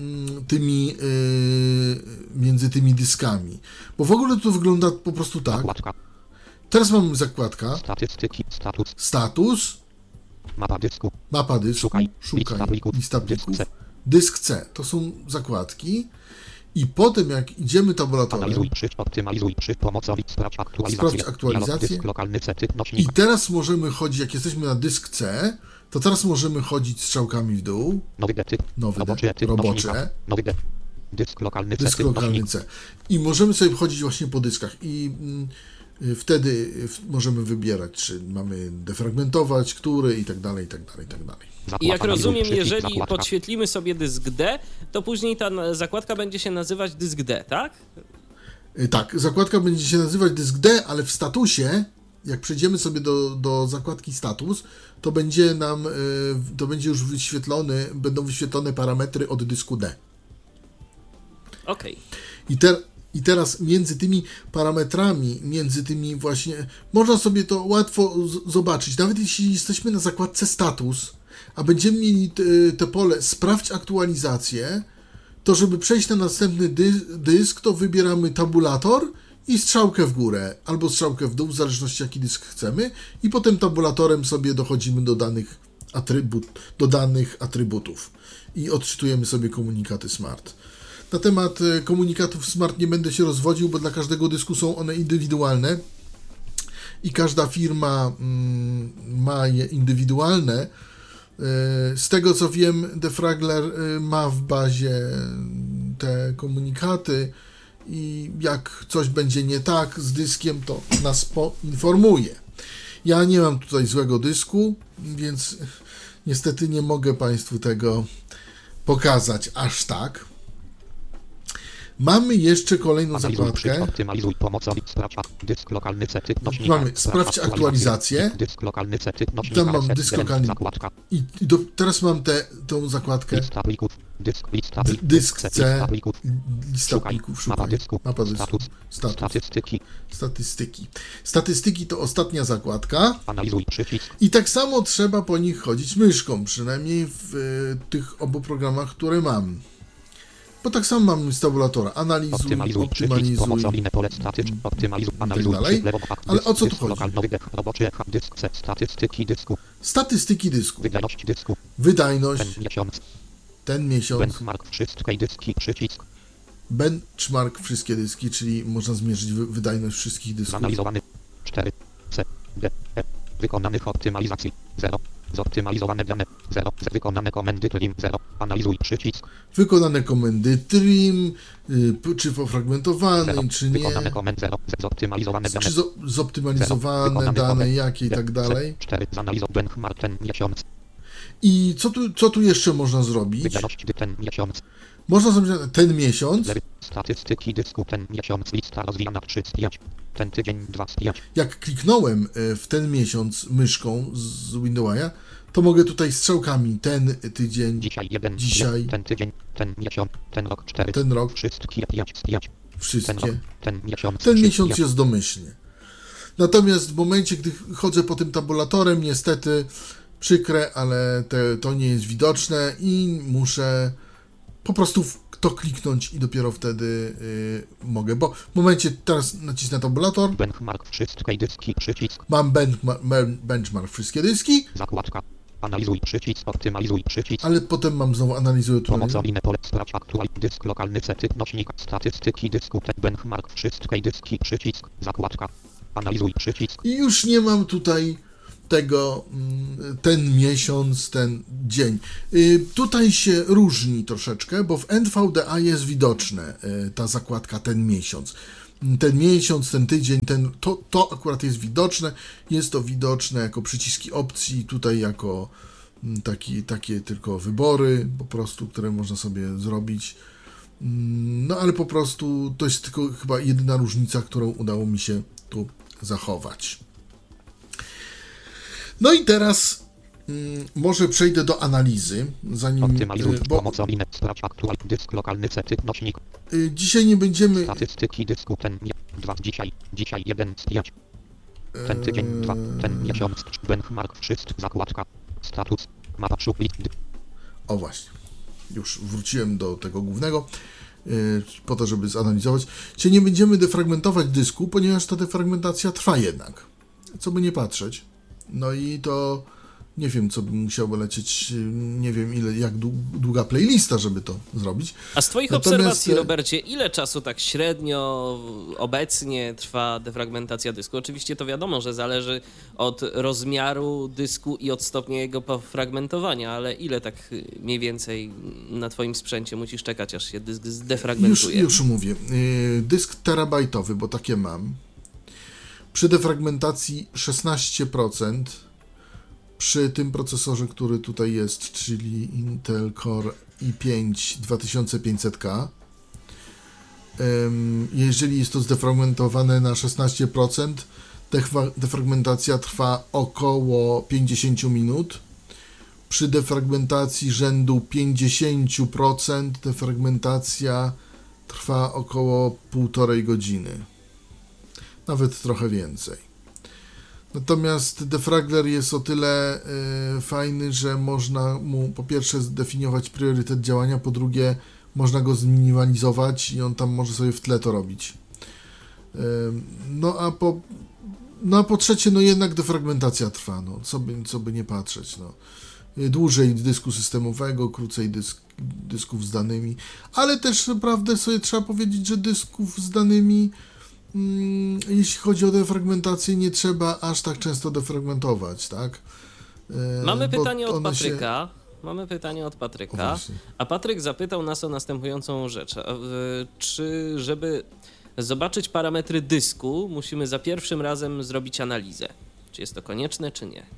tymi dyskami. Bo w ogóle to wygląda po prostu tak. Zakładka. Teraz mamy zakładka, Statystyki. status, Mapa dysku. mapa dysku, Szukaj. szukaj, lista Dysk plików, C. dysk C. To są zakładki. I potem jak idziemy tabulatorem Analizuj przycisk. Optymalizuj przycisk. Pomocowy. Sprawdź aktualizację. Sprawdź aktualizację. Dialog dysk lokalny C typ i nośnika. teraz możemy chodzić, jak jesteśmy na dysk C, to teraz możemy chodzić strzałkami w dół, Nowy getyp. nowy Robocze. Typ robocze, nośnika. Nowy getyp. Dysk lokalny C dysk typ lokalny nośnik. C. I możemy sobie chodzić właśnie po dyskach i wtedy możemy wybierać, czy mamy defragmentować, który i tak dalej, i tak dalej, i tak dalej. I jak Analizuj rozumiem, przycisk. jeżeli Zakładka. podświetlimy sobie dysk D, to później ta zakładka będzie się nazywać dysk D, tak? Tak, zakładka będzie się nazywać dysk D, ale w statusie, jak przejdziemy sobie do zakładki status, to będzie już będą wyświetlone parametry od dysku D. Okej. I teraz między tymi parametrami, między tymi właśnie, można sobie to łatwo zobaczyć. Nawet jeśli jesteśmy na zakładce status, a będziemy mieli te pole sprawdź aktualizację, to żeby przejść na następny dysk, to wybieramy tabulator i strzałkę w górę, albo strzałkę w dół, w zależności jaki dysk chcemy, i potem tabulatorem sobie dochodzimy do danych atrybutów i odczytujemy sobie komunikaty smart. Na temat komunikatów smart nie będę się rozwodził, bo dla każdego dysku są one indywidualne i każda firma ma je indywidualne. Z tego co wiem, Defragler ma w bazie te komunikaty i jak coś będzie nie tak z dyskiem, to nas poinformuje. Ja nie mam tutaj złego dysku, więc niestety nie mogę Państwu tego pokazać aż tak. Mamy jeszcze kolejną zakładkę. Optymalizuj pomocowy. Sprawdź dysk lokalny C typ nośnika. Mamy sprawdź aktualizację. Dysk lokalny C typ nośnika. Tam mam dysk lokalny. Zakładka. I teraz mam tą zakładkę. Lista plików. Lista Dysk C. Lista plików. Lista plików. Mapa dysku. Mapa dysku. Status. Status. Statystyki. Statystyki. Statystyki to ostatnia zakładka. Analizuj przycisk. I tak samo trzeba po nich chodzić myszką, przynajmniej w tych obu programach, które mam. Bo tak samo mamy z tabulatora. Analizuj, Optymalizuj przycisk. optymalizuj. Pomocowy pole statyczne. Optymalizuj. Analizuj dalej. lewo. Ale o co tu Dysk chodzi? lokalny. Roboczy. Dysk C. Statystyki dysku. Statystyki dysku. Wydajność dysku. Wydajność, Ten miesiąc. ten miesiąc, Benchmark wszystkie dyski. Przycisk. benchmark wszystkie dyski, czyli można zmierzyć wydajność wszystkich dysków. Zanalizowany 4 C D E wykonanych optymalizacji 0 zoptymalizowane dane 0 wykonane komendy trim 0 analizuj przycisk Wykonane komendy trim, czy pofragmentowany, 0 czy nie, wykonane komend 0 zoptymalizowane dane czy zoptymalizowane Wykonane dane, komend. jakie i tak dalej. 4 zanalizował benchmark ten miesiąc I co tu jeszcze można zrobić? wydajność ten miesiąc Można zrobić ten miesiąc, statystyki dysku ten miesiąc lista rozwijana 3 z 5 ten tydzień 2 z 5 jak kliknąłem w ten miesiąc myszką z Windowsa, to mogę tutaj strzałkami ten tydzień, dzisiaj 1 Dzisiaj. ten tydzień ten miesiąc ten rok 4 ten rok, wszystkie 5 z 5 wszystkie. Ten miesiąc. Ten miesiąc jest domyślnie. Natomiast w momencie, gdy chodzę po tym tabulatorem, niestety przykre, ale to nie jest widoczne i muszę po prostu w to kliknąć i dopiero wtedy mogę, bo w momencie, teraz nacisnę tabulator, Benchmark wszystkie dyski, przycisk. mam benchmark wszystkie dyski, Zakładka. Analizuj przycisk, optymalizuj przycisk. ale potem mam znowu analizuję tutaj. Pomocowe pole, sprawdź aktual, dysk lokalny, typ nośnik, statystyki dysku, benchmark wszystkie dyski, przycisk, zakładka. Analizuj przycisk. I już nie mam tutaj tego, ten miesiąc, ten dzień. Tutaj się różni troszeczkę, bo w NVDA jest widoczne ta zakładka ten miesiąc. Ten miesiąc, ten tydzień, to akurat jest widoczne. Jest to widoczne jako przyciski opcji, tutaj jako takie tylko wybory, po prostu, które można sobie zrobić. No ale po prostu to jest tylko chyba jedyna różnica, którą udało mi się tu zachować. No i teraz może przejdę do analizy, zanim... Optymalizuj, pomocowe, sprawdź aktual, dysk lokalny, typ nośnik. Dzisiaj nie będziemy... Statystyki dysku, dzisiaj 1 z 5. Ten tydzień 2, ten miesiąc, benchmark wszystko, zakładka, status, mapa szuflid. O właśnie, już wróciłem do tego głównego, po to, żeby zanalizować. Dzisiaj nie będziemy defragmentować dysku, ponieważ ta defragmentacja trwa jednak, co by nie patrzeć. No i to nie wiem, co by musiało lecieć, nie wiem ile, jak długa playlista, żeby to zrobić. A z twoich obserwacji, Robercie, ile czasu tak średnio obecnie trwa defragmentacja dysku? Oczywiście to wiadomo, że zależy od rozmiaru dysku i od stopnia jego pofragmentowania, ale ile tak mniej więcej na twoim sprzęcie musisz czekać, aż się dysk zdefragmentuje? Już mówię. Dysk terabajtowy, bo takie mam. Przy defragmentacji 16%, przy tym procesorze, który tutaj jest, czyli Intel Core i5 2500K, jeżeli jest to zdefragmentowane na 16%, defragmentacja trwa około 50 minut. Przy defragmentacji rzędu 50% defragmentacja trwa około 1,5 godziny. Nawet trochę więcej. Natomiast defragler jest o tyle fajny, że można mu po pierwsze zdefiniować priorytet działania, po drugie można go zminimalizować i on tam może sobie w tle to robić. No a po trzecie, no jednak defragmentacja trwa, no co by nie patrzeć, no. Dłużej dysku systemowego, krócej dysków z danymi, ale też naprawdę sobie trzeba powiedzieć, że dysków z danymi, jeśli chodzi o defragmentację, nie trzeba aż tak często defragmentować, tak? Mamy pytanie od Patryka. Mamy pytanie od Patryka, a Patryk zapytał nas o następującą rzecz. Czy żeby zobaczyć parametry dysku, musimy za pierwszym razem zrobić analizę? Czy jest to konieczne, czy nie?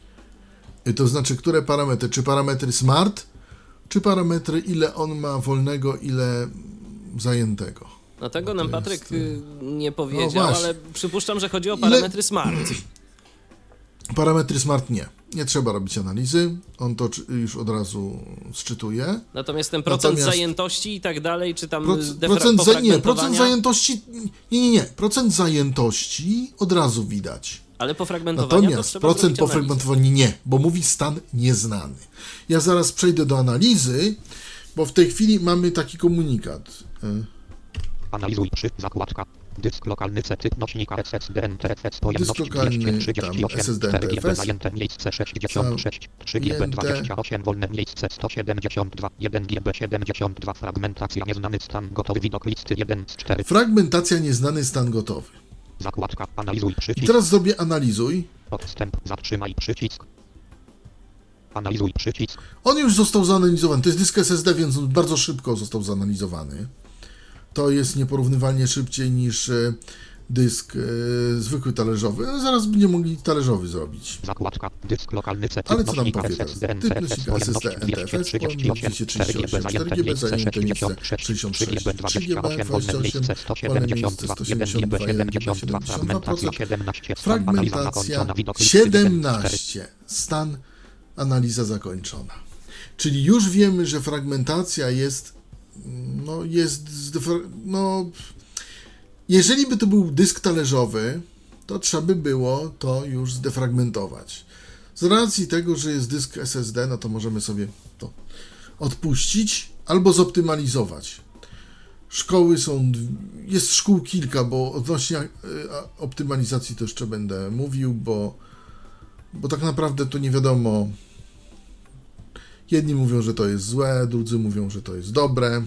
To znaczy, które parametry? Czy parametry smart, czy parametry, ile on ma wolnego, ile zajętego? No tego nam Patryk nie powiedział, ale przypuszczam, że chodzi o parametry smart. Parametry smart nie trzeba robić analizy, on to już od razu sczytuje. Natomiast ten procent zajętości i tak dalej, czy tam procent zajętości, procent zajętości od razu widać. Ale pofragmentowania natomiast procent pofragmentowania nie, bo mówi stan nieznany. Ja zaraz przejdę do analizy, bo w tej chwili mamy taki komunikat. Analizuj zakładka. Dysk lokalny typ nośnika SSD NTFS pojemność dysk lokalny, 238 4GB zajęte miejsce 66 3GB 28 wolne miejsce 172 1GB 72 fragmentacja nieznany stan gotowy widok listy 1 z 4 fragmentacja nieznany stan gotowy. Zakładka analizuj przycisk. I teraz zrobię analizuj. Odstęp zatrzymaj przycisk. Analizuj przycisk. On już został zanalizowany. To jest dysk SSD, więc on bardzo szybko został zanalizowany. To jest nieporównywalnie szybciej niż dysk zwykły talerzowy. Ale zaraz będziemy mogli talerzowy zrobić. Zakładka, dysk lokalny typ ale co nam nośnika powie teraz? SSD Typ nośnika SSD NTFS, pojemność 238, 4GB zajęte miejsce 66, 3GB, 28, wolne miejsce 172, 1GB 72%, fragmentacja 17, stan analiza zakończona. Czyli już wiemy, że fragmentacja jest Jeżeli by to był dysk talerzowy, to trzeba by było to już zdefragmentować. Z racji tego, że jest dysk SSD, no to możemy sobie to odpuścić albo zoptymalizować. Jest szkół kilka, bo odnośnie optymalizacji to jeszcze będę mówił, bo tak naprawdę to nie wiadomo. Jedni mówią, że to jest złe, drudzy mówią, że to jest dobre.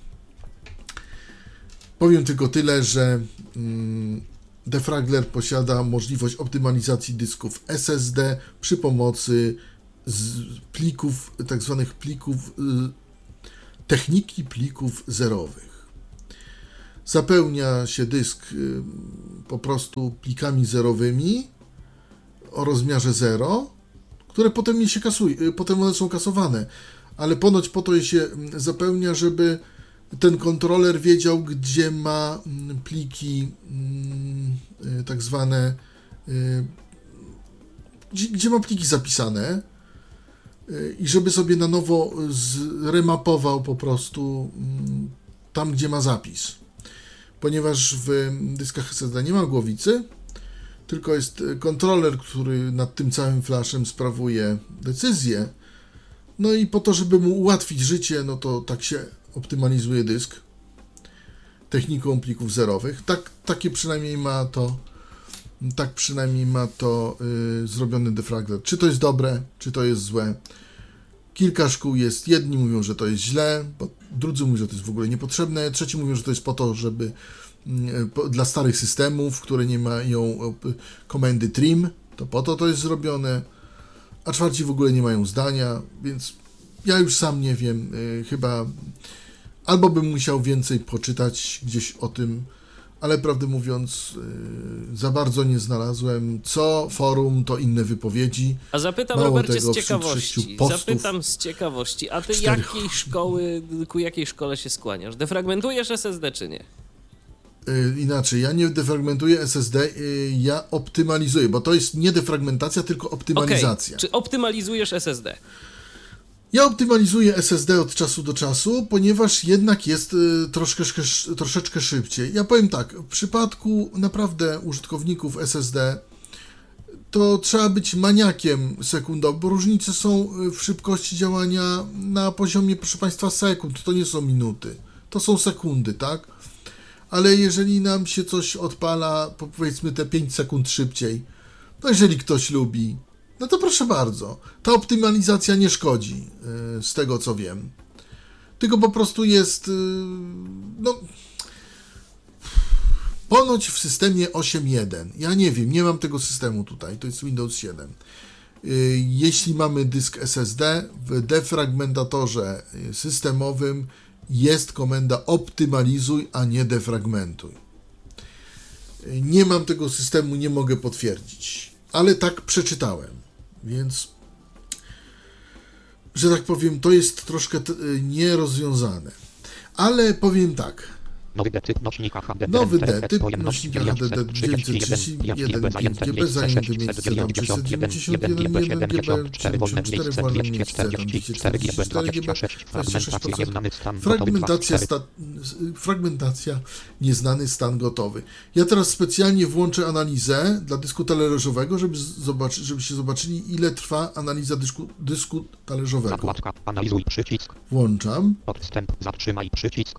Powiem tylko tyle, że Defragler posiada możliwość optymalizacji dysków SSD przy pomocy plików, tak zwanych plików, techniki plików zerowych. Zapełnia się dysk po prostu plikami zerowymi o rozmiarze 0, które potem nie się kasuje, potem one są kasowane, ale ponoć po to je się zapełnia, żeby ten kontroler wiedział, gdzie ma pliki tak zwane, gdzie ma pliki zapisane i żeby sobie na nowo zremapował po prostu tam, gdzie ma zapis. Ponieważ w dyskach SSD nie ma głowicy, tylko jest kontroler, który nad tym całym flashem sprawuje decyzję. No i po to, żeby mu ułatwić życie, no to tak się optymalizuje dysk techniką plików zerowych. Tak przynajmniej ma to zrobiony Defragler. Czy to jest dobre, czy to jest złe? Kilka szkół jest. Jedni mówią, że to jest źle, drudzy mówią, że to jest w ogóle niepotrzebne, trzeci mówią, że to jest po to, żeby dla starych systemów, które nie mają komendy trim, to po to jest zrobione, a czwarci w ogóle nie mają zdania, więc ja już sam nie wiem, chyba albo bym musiał więcej poczytać gdzieś o tym, ale prawdę mówiąc za bardzo nie znalazłem. Co forum, to inne wypowiedzi. A zapytam, mało Robercie, tego, z ciekawości. A ty ku jakiej szkole się skłaniasz? Defragmentujesz SSD czy nie? Inaczej, ja nie defragmentuję SSD, ja optymalizuję, bo to jest nie defragmentacja, tylko optymalizacja. Czy optymalizujesz SSD? Ja optymalizuję SSD od czasu do czasu, ponieważ jednak jest troszeczkę szybciej. Ja powiem tak, w przypadku naprawdę użytkowników SSD to trzeba być maniakiem sekundowym, bo różnice są w szybkości działania na poziomie, proszę Państwa, sekund, to nie są minuty, to są sekundy, tak? Ale jeżeli nam się coś odpala, powiedzmy te 5 sekund szybciej, no jeżeli ktoś lubi, no to proszę bardzo, ta optymalizacja nie szkodzi, z tego co wiem. Tylko po prostu jest, no, ponoć w systemie 8.1, ja nie wiem, nie mam tego systemu tutaj, to jest Windows 7. Jeśli mamy dysk SSD, w defragmentatorze systemowym jest komenda optymalizuj, a nie defragmentuj. Nie mam tego systemu, nie mogę potwierdzić, ale tak przeczytałem, więc, że tak powiem, to jest troszkę nierozwiązane. Ale powiem tak. Nowy D-typ nośnika HDD. Nowy D-typ nośnika HDD 931 5GB zajęty miejsce RAM 691 1 GB, 4 wolne miejsce, 244 GB, 26%. Fragmentacja, nieznany stan gotowy. Ja teraz specjalnie włączę analizę dla dysku talerzowego, żebyście zobaczyli, ile trwa analiza dysku talerzowego. Zakładka, analizuj przycisk. Włączam. Podstęp, zatrzymaj przycisk.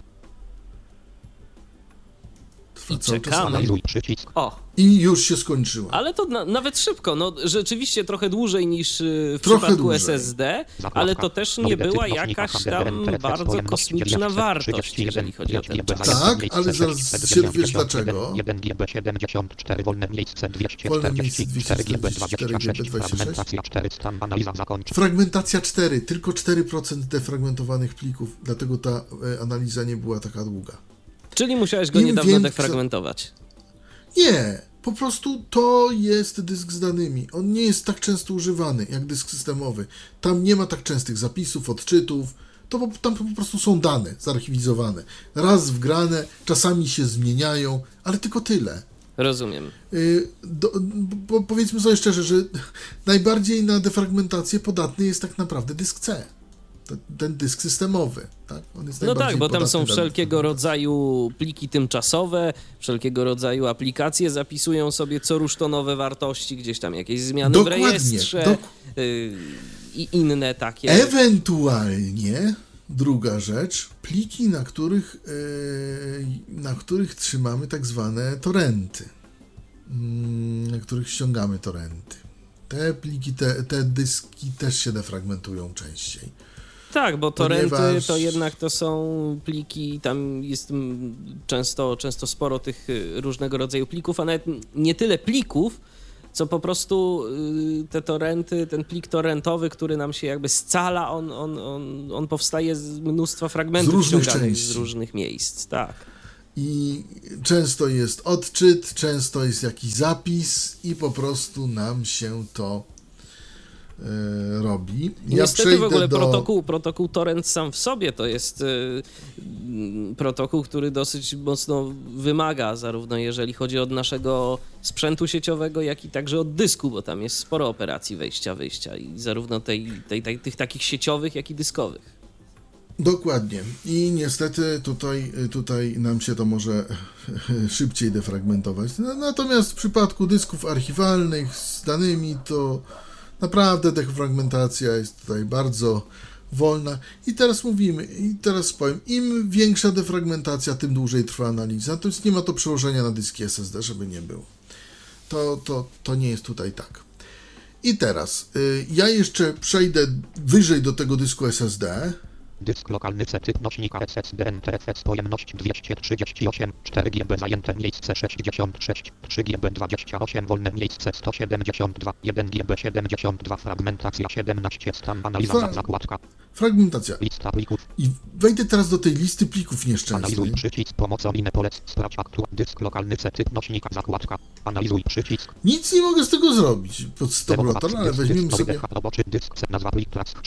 I czekamy. I już się skończyła. Ale to nawet szybko, no rzeczywiście trochę dłużej niż w przypadku SSD, ale to też nie była jakaś tam bardzo kosmiczna wartość, jeżeli chodzi o ten czas. Tak, ale zaraz się dowiesz dlaczego. 1 GB 74, wolne miejsce 244 GB 26, fragmentacja 4, stan analiza zakończona. Fragmentacja 4, tylko 4% defragmentowanych plików, dlatego ta analiza nie była taka długa. Czyli musiałeś go niedawno defragmentować. Nie, po prostu to jest dysk z danymi. On nie jest tak często używany jak dysk systemowy. Tam nie ma tak częstych zapisów, odczytów. Tam po prostu są dane zarchiwizowane. Raz wgrane, czasami się zmieniają, ale tylko tyle. Rozumiem. Powiedzmy sobie szczerze, że najbardziej na defragmentację podatny jest tak naprawdę dysk C. ten dysk systemowy, tak? On jest No tak, najbardziej bo tam są podatny na wszelkiego rodzaju pliki tymczasowe, wszelkiego rodzaju aplikacje zapisują sobie co rusz to nowe wartości, gdzieś tam jakieś zmiany Dokładnie, w rejestrze i inne takie. Ewentualnie druga rzecz, pliki, na których trzymamy tak zwane torrenty, na których ściągamy torrenty. Te pliki, te dyski też się defragmentują częściej. Tak, bo torrenty Ponieważ... to jednak to są pliki, tam jest często sporo tych różnego rodzaju plików, a nawet nie tyle plików, co po prostu te torrenty, ten plik torrentowy, który nam się jakby scala, on powstaje z mnóstwa fragmentów ściąganych z różnych miejsc, tak. I często jest odczyt, często jest jakiś zapis i po prostu nam się to robi. Niestety w ogóle protokół torrent sam w sobie to jest protokół, który dosyć mocno wymaga, zarówno jeżeli chodzi od naszego sprzętu sieciowego, jak i także od dysku, bo tam jest sporo operacji wejścia i zarówno tych takich sieciowych, jak i dyskowych. Dokładnie. I niestety tutaj nam się to może szybciej defragmentować. Natomiast w przypadku dysków archiwalnych z danymi to naprawdę defragmentacja jest tutaj bardzo wolna. I teraz powiem, im większa defragmentacja, tym dłużej trwa analiza. Natomiast nie ma to przełożenia na dyski SSD, żeby nie było. To nie jest tutaj tak. I teraz ja jeszcze przejdę wyżej do tego dysku SSD. Dysk lokalny C typ nośnika SSD NTFS pojemność 238, 4 GB zajęte miejsce 66, 3 GB 28 wolne miejsce 172, 1 GB 72 fragmentacja 17 stan analiza zakładka. Fragmentacja. Lista plików. I wejdę teraz do tej listy plików nieszczęsnych. Analizuj przycisk pomocą inne polec. Sprawdź dysk lokalny C typ nośnika zakładka. Analizuj przycisk. Nic nie mogę z tego zrobić pod stopulator, ale weźmiemy sobie... Roboczy dysk C nazwa plik trask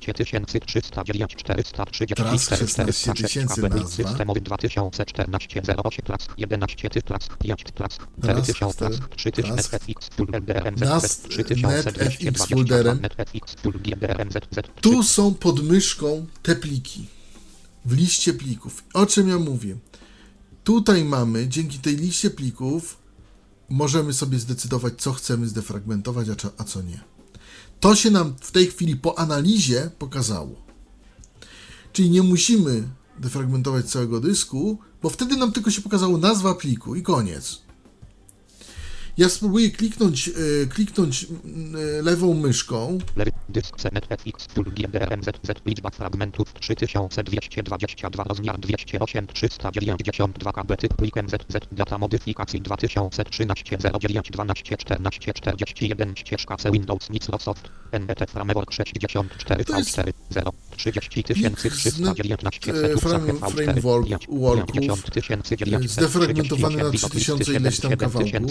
16309 434 Trask 16000 nazwa. Systemowy 2014 08 trask 11 trask 5 trask 4000 trask 3000 FX full LDRMZ 3220 folderem. FX full GDRMZ. Tu są pod myszką te pliki w liście plików. O czym ja mówię? Tutaj mamy, dzięki tej liście plików możemy sobie zdecydować, co chcemy zdefragmentować, a co nie. To się nam w tej chwili po analizie pokazało. Czyli nie musimy defragmentować całego dysku, bo wtedy nam tylko się pokazało nazwa pliku i koniec. Ja spróbuję kliknąć lewą myszką. Dysk CNFX full GDRMZ liczba fragmentów 3222 rozmiar 208 392 KB typ plik MZZ data modyfikacji 2013 09 12 14 41 ścieżka C Windows Microsoft NET Framework 64 V4 0 30319 framework zdefragmentowany na 3000 ileś tam kawałków.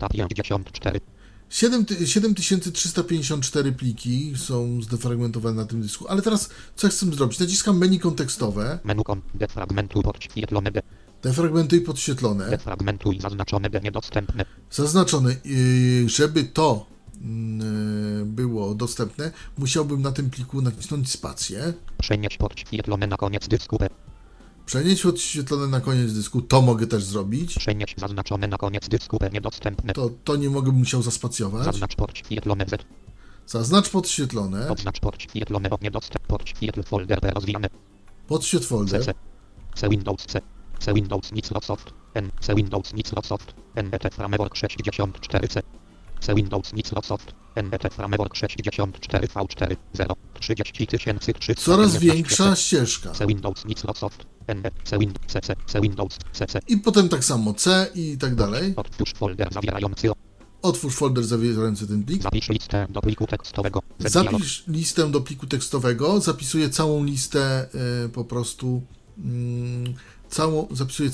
7354 pliki są zdefragmentowane na tym dysku, ale teraz co chcę zrobić? Naciskam menu kontekstowe. Menu defragmentuj podświetlone D. Defragmentuj podświetlone. Defragmentuj zaznaczone D niedostępne. Zaznaczone. Żeby to było dostępne, musiałbym na tym pliku nacisnąć spację. Przenieść podświetlone na koniec dysku B. Przenieść podświetlone na koniec dysku, to mogę też zrobić. Przenieść zaznaczone na koniec dysku B niedostępne. To nie mogę, bym musiał zaspacjować. Zaznacz podświetlone Z. Zaznacz podświetlone. Oznacz podświetlone o niedostęp. Podświetl folder B rozwijane. Podświetl folder. C Windows C. C Windows Microsoft. N. C Windows Microsoft. NET Framework 64C. C Windows Microsoft. NET Framework 64 V4 0 30300. Coraz większa ścieżka. C Windows Microsoft. NET C Windows CC. C Windows CC. I potem tak samo C i tak dalej. Otwórz folder zawierający. Otwórz folder zawierający ten plik. Zapisz listę do pliku tekstowego. Zapisz listę do pliku tekstowego. Zapisuję całą listę po prostu. Zapisuję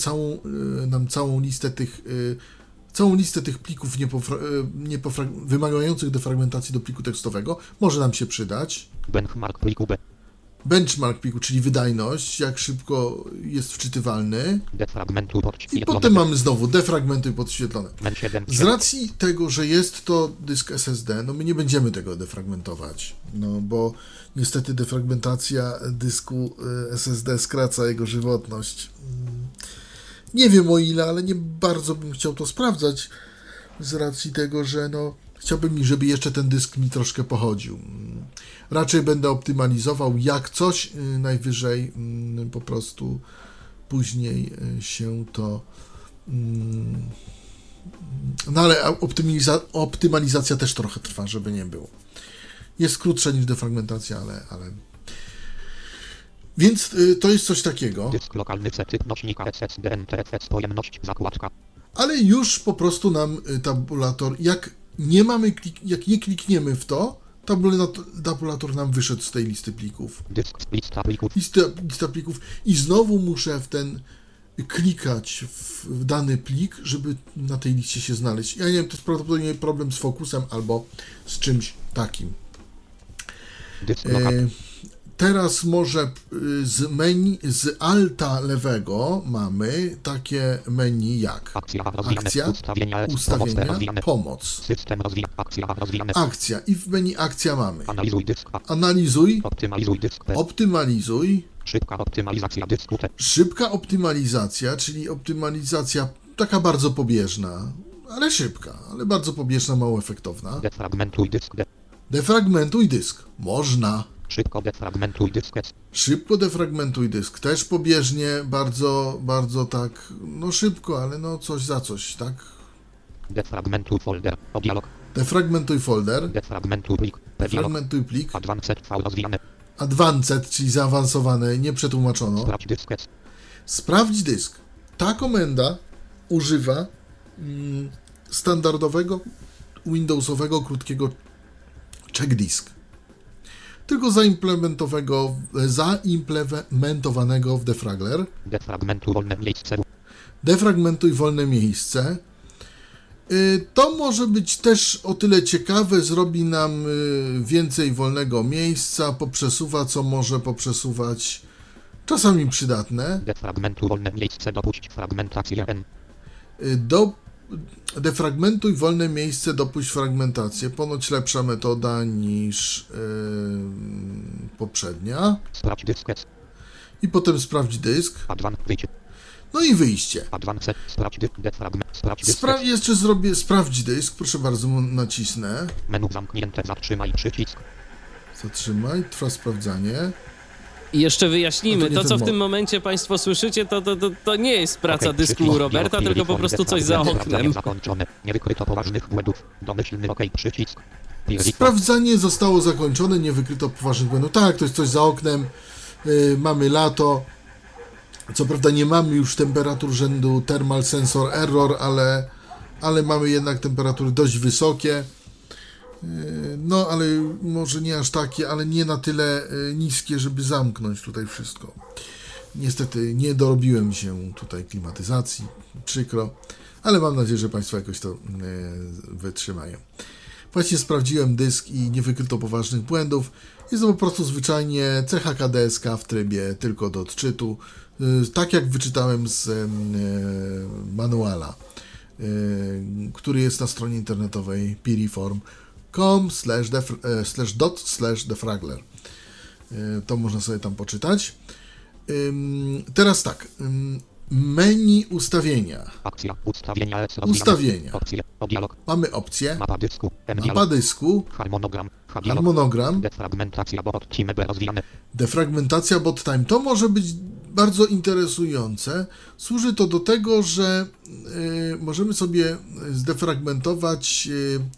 całą listę tych plików wymagających defragmentacji do pliku tekstowego. Może nam się przydać. Benchmark pliku B. benchmark pliku, czyli wydajność, jak szybko jest wczytywalny. Defragmentuj I podświetlone. potem mamy znowu defragmentuj podświetlone. Men 7. Z racji tego, że jest to dysk SSD, no my nie będziemy tego defragmentować, no bo niestety defragmentacja dysku SSD skraca jego żywotność. Nie wiem o ile, ale nie bardzo bym chciał to sprawdzać z racji tego, że no chciałbym, żeby jeszcze ten dysk mi troszkę pochodził. Raczej będę optymalizował jak coś, najwyżej po prostu później się to... No ale optymalizacja też trochę trwa, żeby nie było. Jest krótsza niż defragmentacja, ale... Więc to jest coś takiego. Dysk lokalny C typ nośnika SSD NTFS pojemność zakładka. Ale już po prostu nam tabulator, jak nie klikniemy w to, tabulator nam wyszedł z tej listy plików. Dysk lista plików. Lista plików i znowu muszę klikać w dany plik, żeby na tej liście się znaleźć. Ja nie wiem, to jest prawdopodobnie problem z fokusem albo z czymś takim. Dysk lokalny. Teraz może z menu, z alta lewego mamy takie menu jak Akcja, ustawienia, pomoc, system rozwijany, akcja i w menu akcja mamy analizuj dysk, analizuj, optymalizuj dysk, optymalizuj, szybka optymalizacja dysku, szybka optymalizacja, czyli optymalizacja taka bardzo pobieżna, ale szybka, ale bardzo pobieżna, mało efektowna. defragmentuj dysk, Defragmentuj dysk. Można. szybko defragmentuj dysk, Szybko defragmentuj dysk. Też pobieżnie, bardzo tak, no szybko, ale no coś za coś, tak? defragmentuj folder, dialog, Defragmentuj folder. defragmentuj plik, Defragmentuj plik. advanced V rozwijane, Advanced, czyli zaawansowane, nie przetłumaczono. sprawdź dysk, Sprawdź dysk. Ta komenda używa standardowego Windowsowego krótkiego check disk. Tylko zaimplementowanego w Defragler. defragmentuj wolne miejsce, Defragmentuj wolne miejsce. To może być też o tyle ciekawe, zrobi nam więcej wolnego miejsca, poprzesuwa, co może poprzesuwać, czasami przydatne. defragmentuj wolne miejsce, dopuść fragmentację N, Defragmentuj wolne miejsce, dopuść fragmentację. Ponoć lepsza metoda niż poprzednia. sprawdź dysk, I potem sprawdź dysk. advanced wyjście, No i wyjście. advanced, sprawdź dysk, defragment, sprawdź dysk, Jeszcze zrobię sprawdź dysk. Proszę bardzo, nacisnę. menu zamknięte, zatrzymaj przycisk, Zatrzymaj, trwa sprawdzanie. I jeszcze No wyjaśnimy, to nie to ten co w mod. tym momencie Państwo słyszycie, to nie jest praca Okej, dysku przycisk, Roberta, dialog, tylko po dialog, prostu coś za defragment, oknem. sprawdzanie zakończone, nie wykryto poważnych błędów, domyślny OK, przycisk, Sprawdzanie zostało zakończone, nie wykryto poważnych błędów. Tak, to jest coś za oknem. Mamy lato. Co prawda nie mamy już temperatur rzędu thermal sensor error, ale mamy jednak temperatury dość wysokie. No, ale może nie aż takie, ale nie na tyle niskie, żeby zamknąć tutaj wszystko. Niestety nie dorobiłem się tutaj klimatyzacji, przykro, ale mam nadzieję, że Państwo jakoś to wytrzymają. Właśnie sprawdziłem dysk i nie wykryto poważnych błędów. Jest to po prostu zwyczajnie CHKDSK w trybie tylko do odczytu, tak jak wyczytałem z manuala, który jest na stronie internetowej piriform.com/defragler. To można sobie tam poczytać. Teraz tak, menu ustawienia. akcja, ustawienia, Ustawienia. opcje, dialog, Mamy opcję, mapa dysku, mapa dysku, harmonogram, harmonogram, defragmentacja, bot, time rozwijane, defragmentacja bot time. To może być bardzo interesujące. Służy to do tego, że możemy sobie zdefragmentować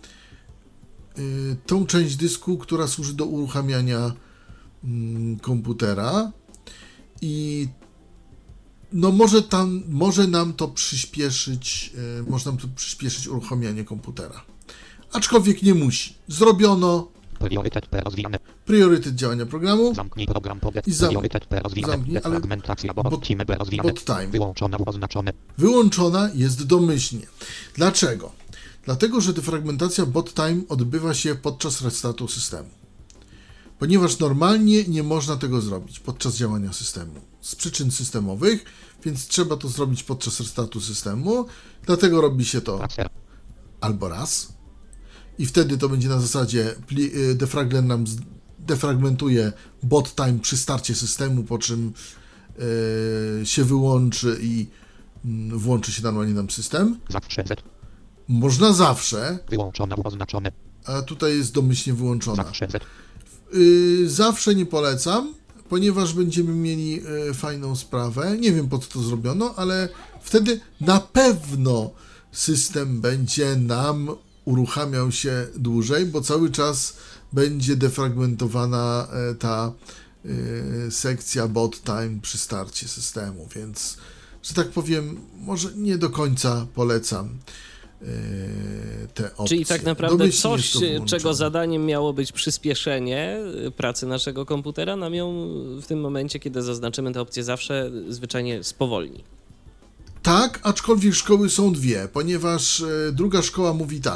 tą część dysku, która służy do uruchamiania komputera i no może nam to przyspieszyć, uruchamianie komputera. Aczkolwiek nie musi. Zrobiono. priorytet P rozwijane, Priorytet działania programu. zamknij program pod I priorytet P rozwijane, zamknij, ale defragmentacja, bot, time B rozwijane, bot time. wyłączona, oznaczone, Wyłączona jest domyślnie. Dlaczego? Dlatego, że defragmentacja bot time odbywa się podczas restartu systemu. ponieważ normalnie nie można tego zrobić podczas działania systemu z przyczyn systemowych, więc trzeba to zrobić podczas restartu systemu, dlatego robi się to Transfer. albo raz i wtedy to będzie na zasadzie defragler nam defragmentuje bot time przy starcie systemu, po czym się wyłączy i włączy się normalnie nam system. Zawsze Z. Można zawsze, Wyłączona lub oznaczone. a tutaj jest domyślnie wyłączona. Zawsze Z. Zawsze nie polecam, ponieważ będziemy mieli fajną sprawę. Nie wiem, po co to zrobiono, ale wtedy na pewno system będzie nam uruchamiał się dłużej, bo cały czas będzie defragmentowana ta sekcja bot time przy starcie systemu, więc, że tak powiem, może nie do końca polecam te opcje. Czyli tak naprawdę Domyślnie coś, jest to wyłączone. czego zadaniem miało być przyspieszenie pracy naszego komputera, nam ją w tym momencie, kiedy zaznaczymy tę opcję zawsze, zwyczajnie spowolni. Tak, aczkolwiek szkoły są dwie, ponieważ druga szkoła mówi tak,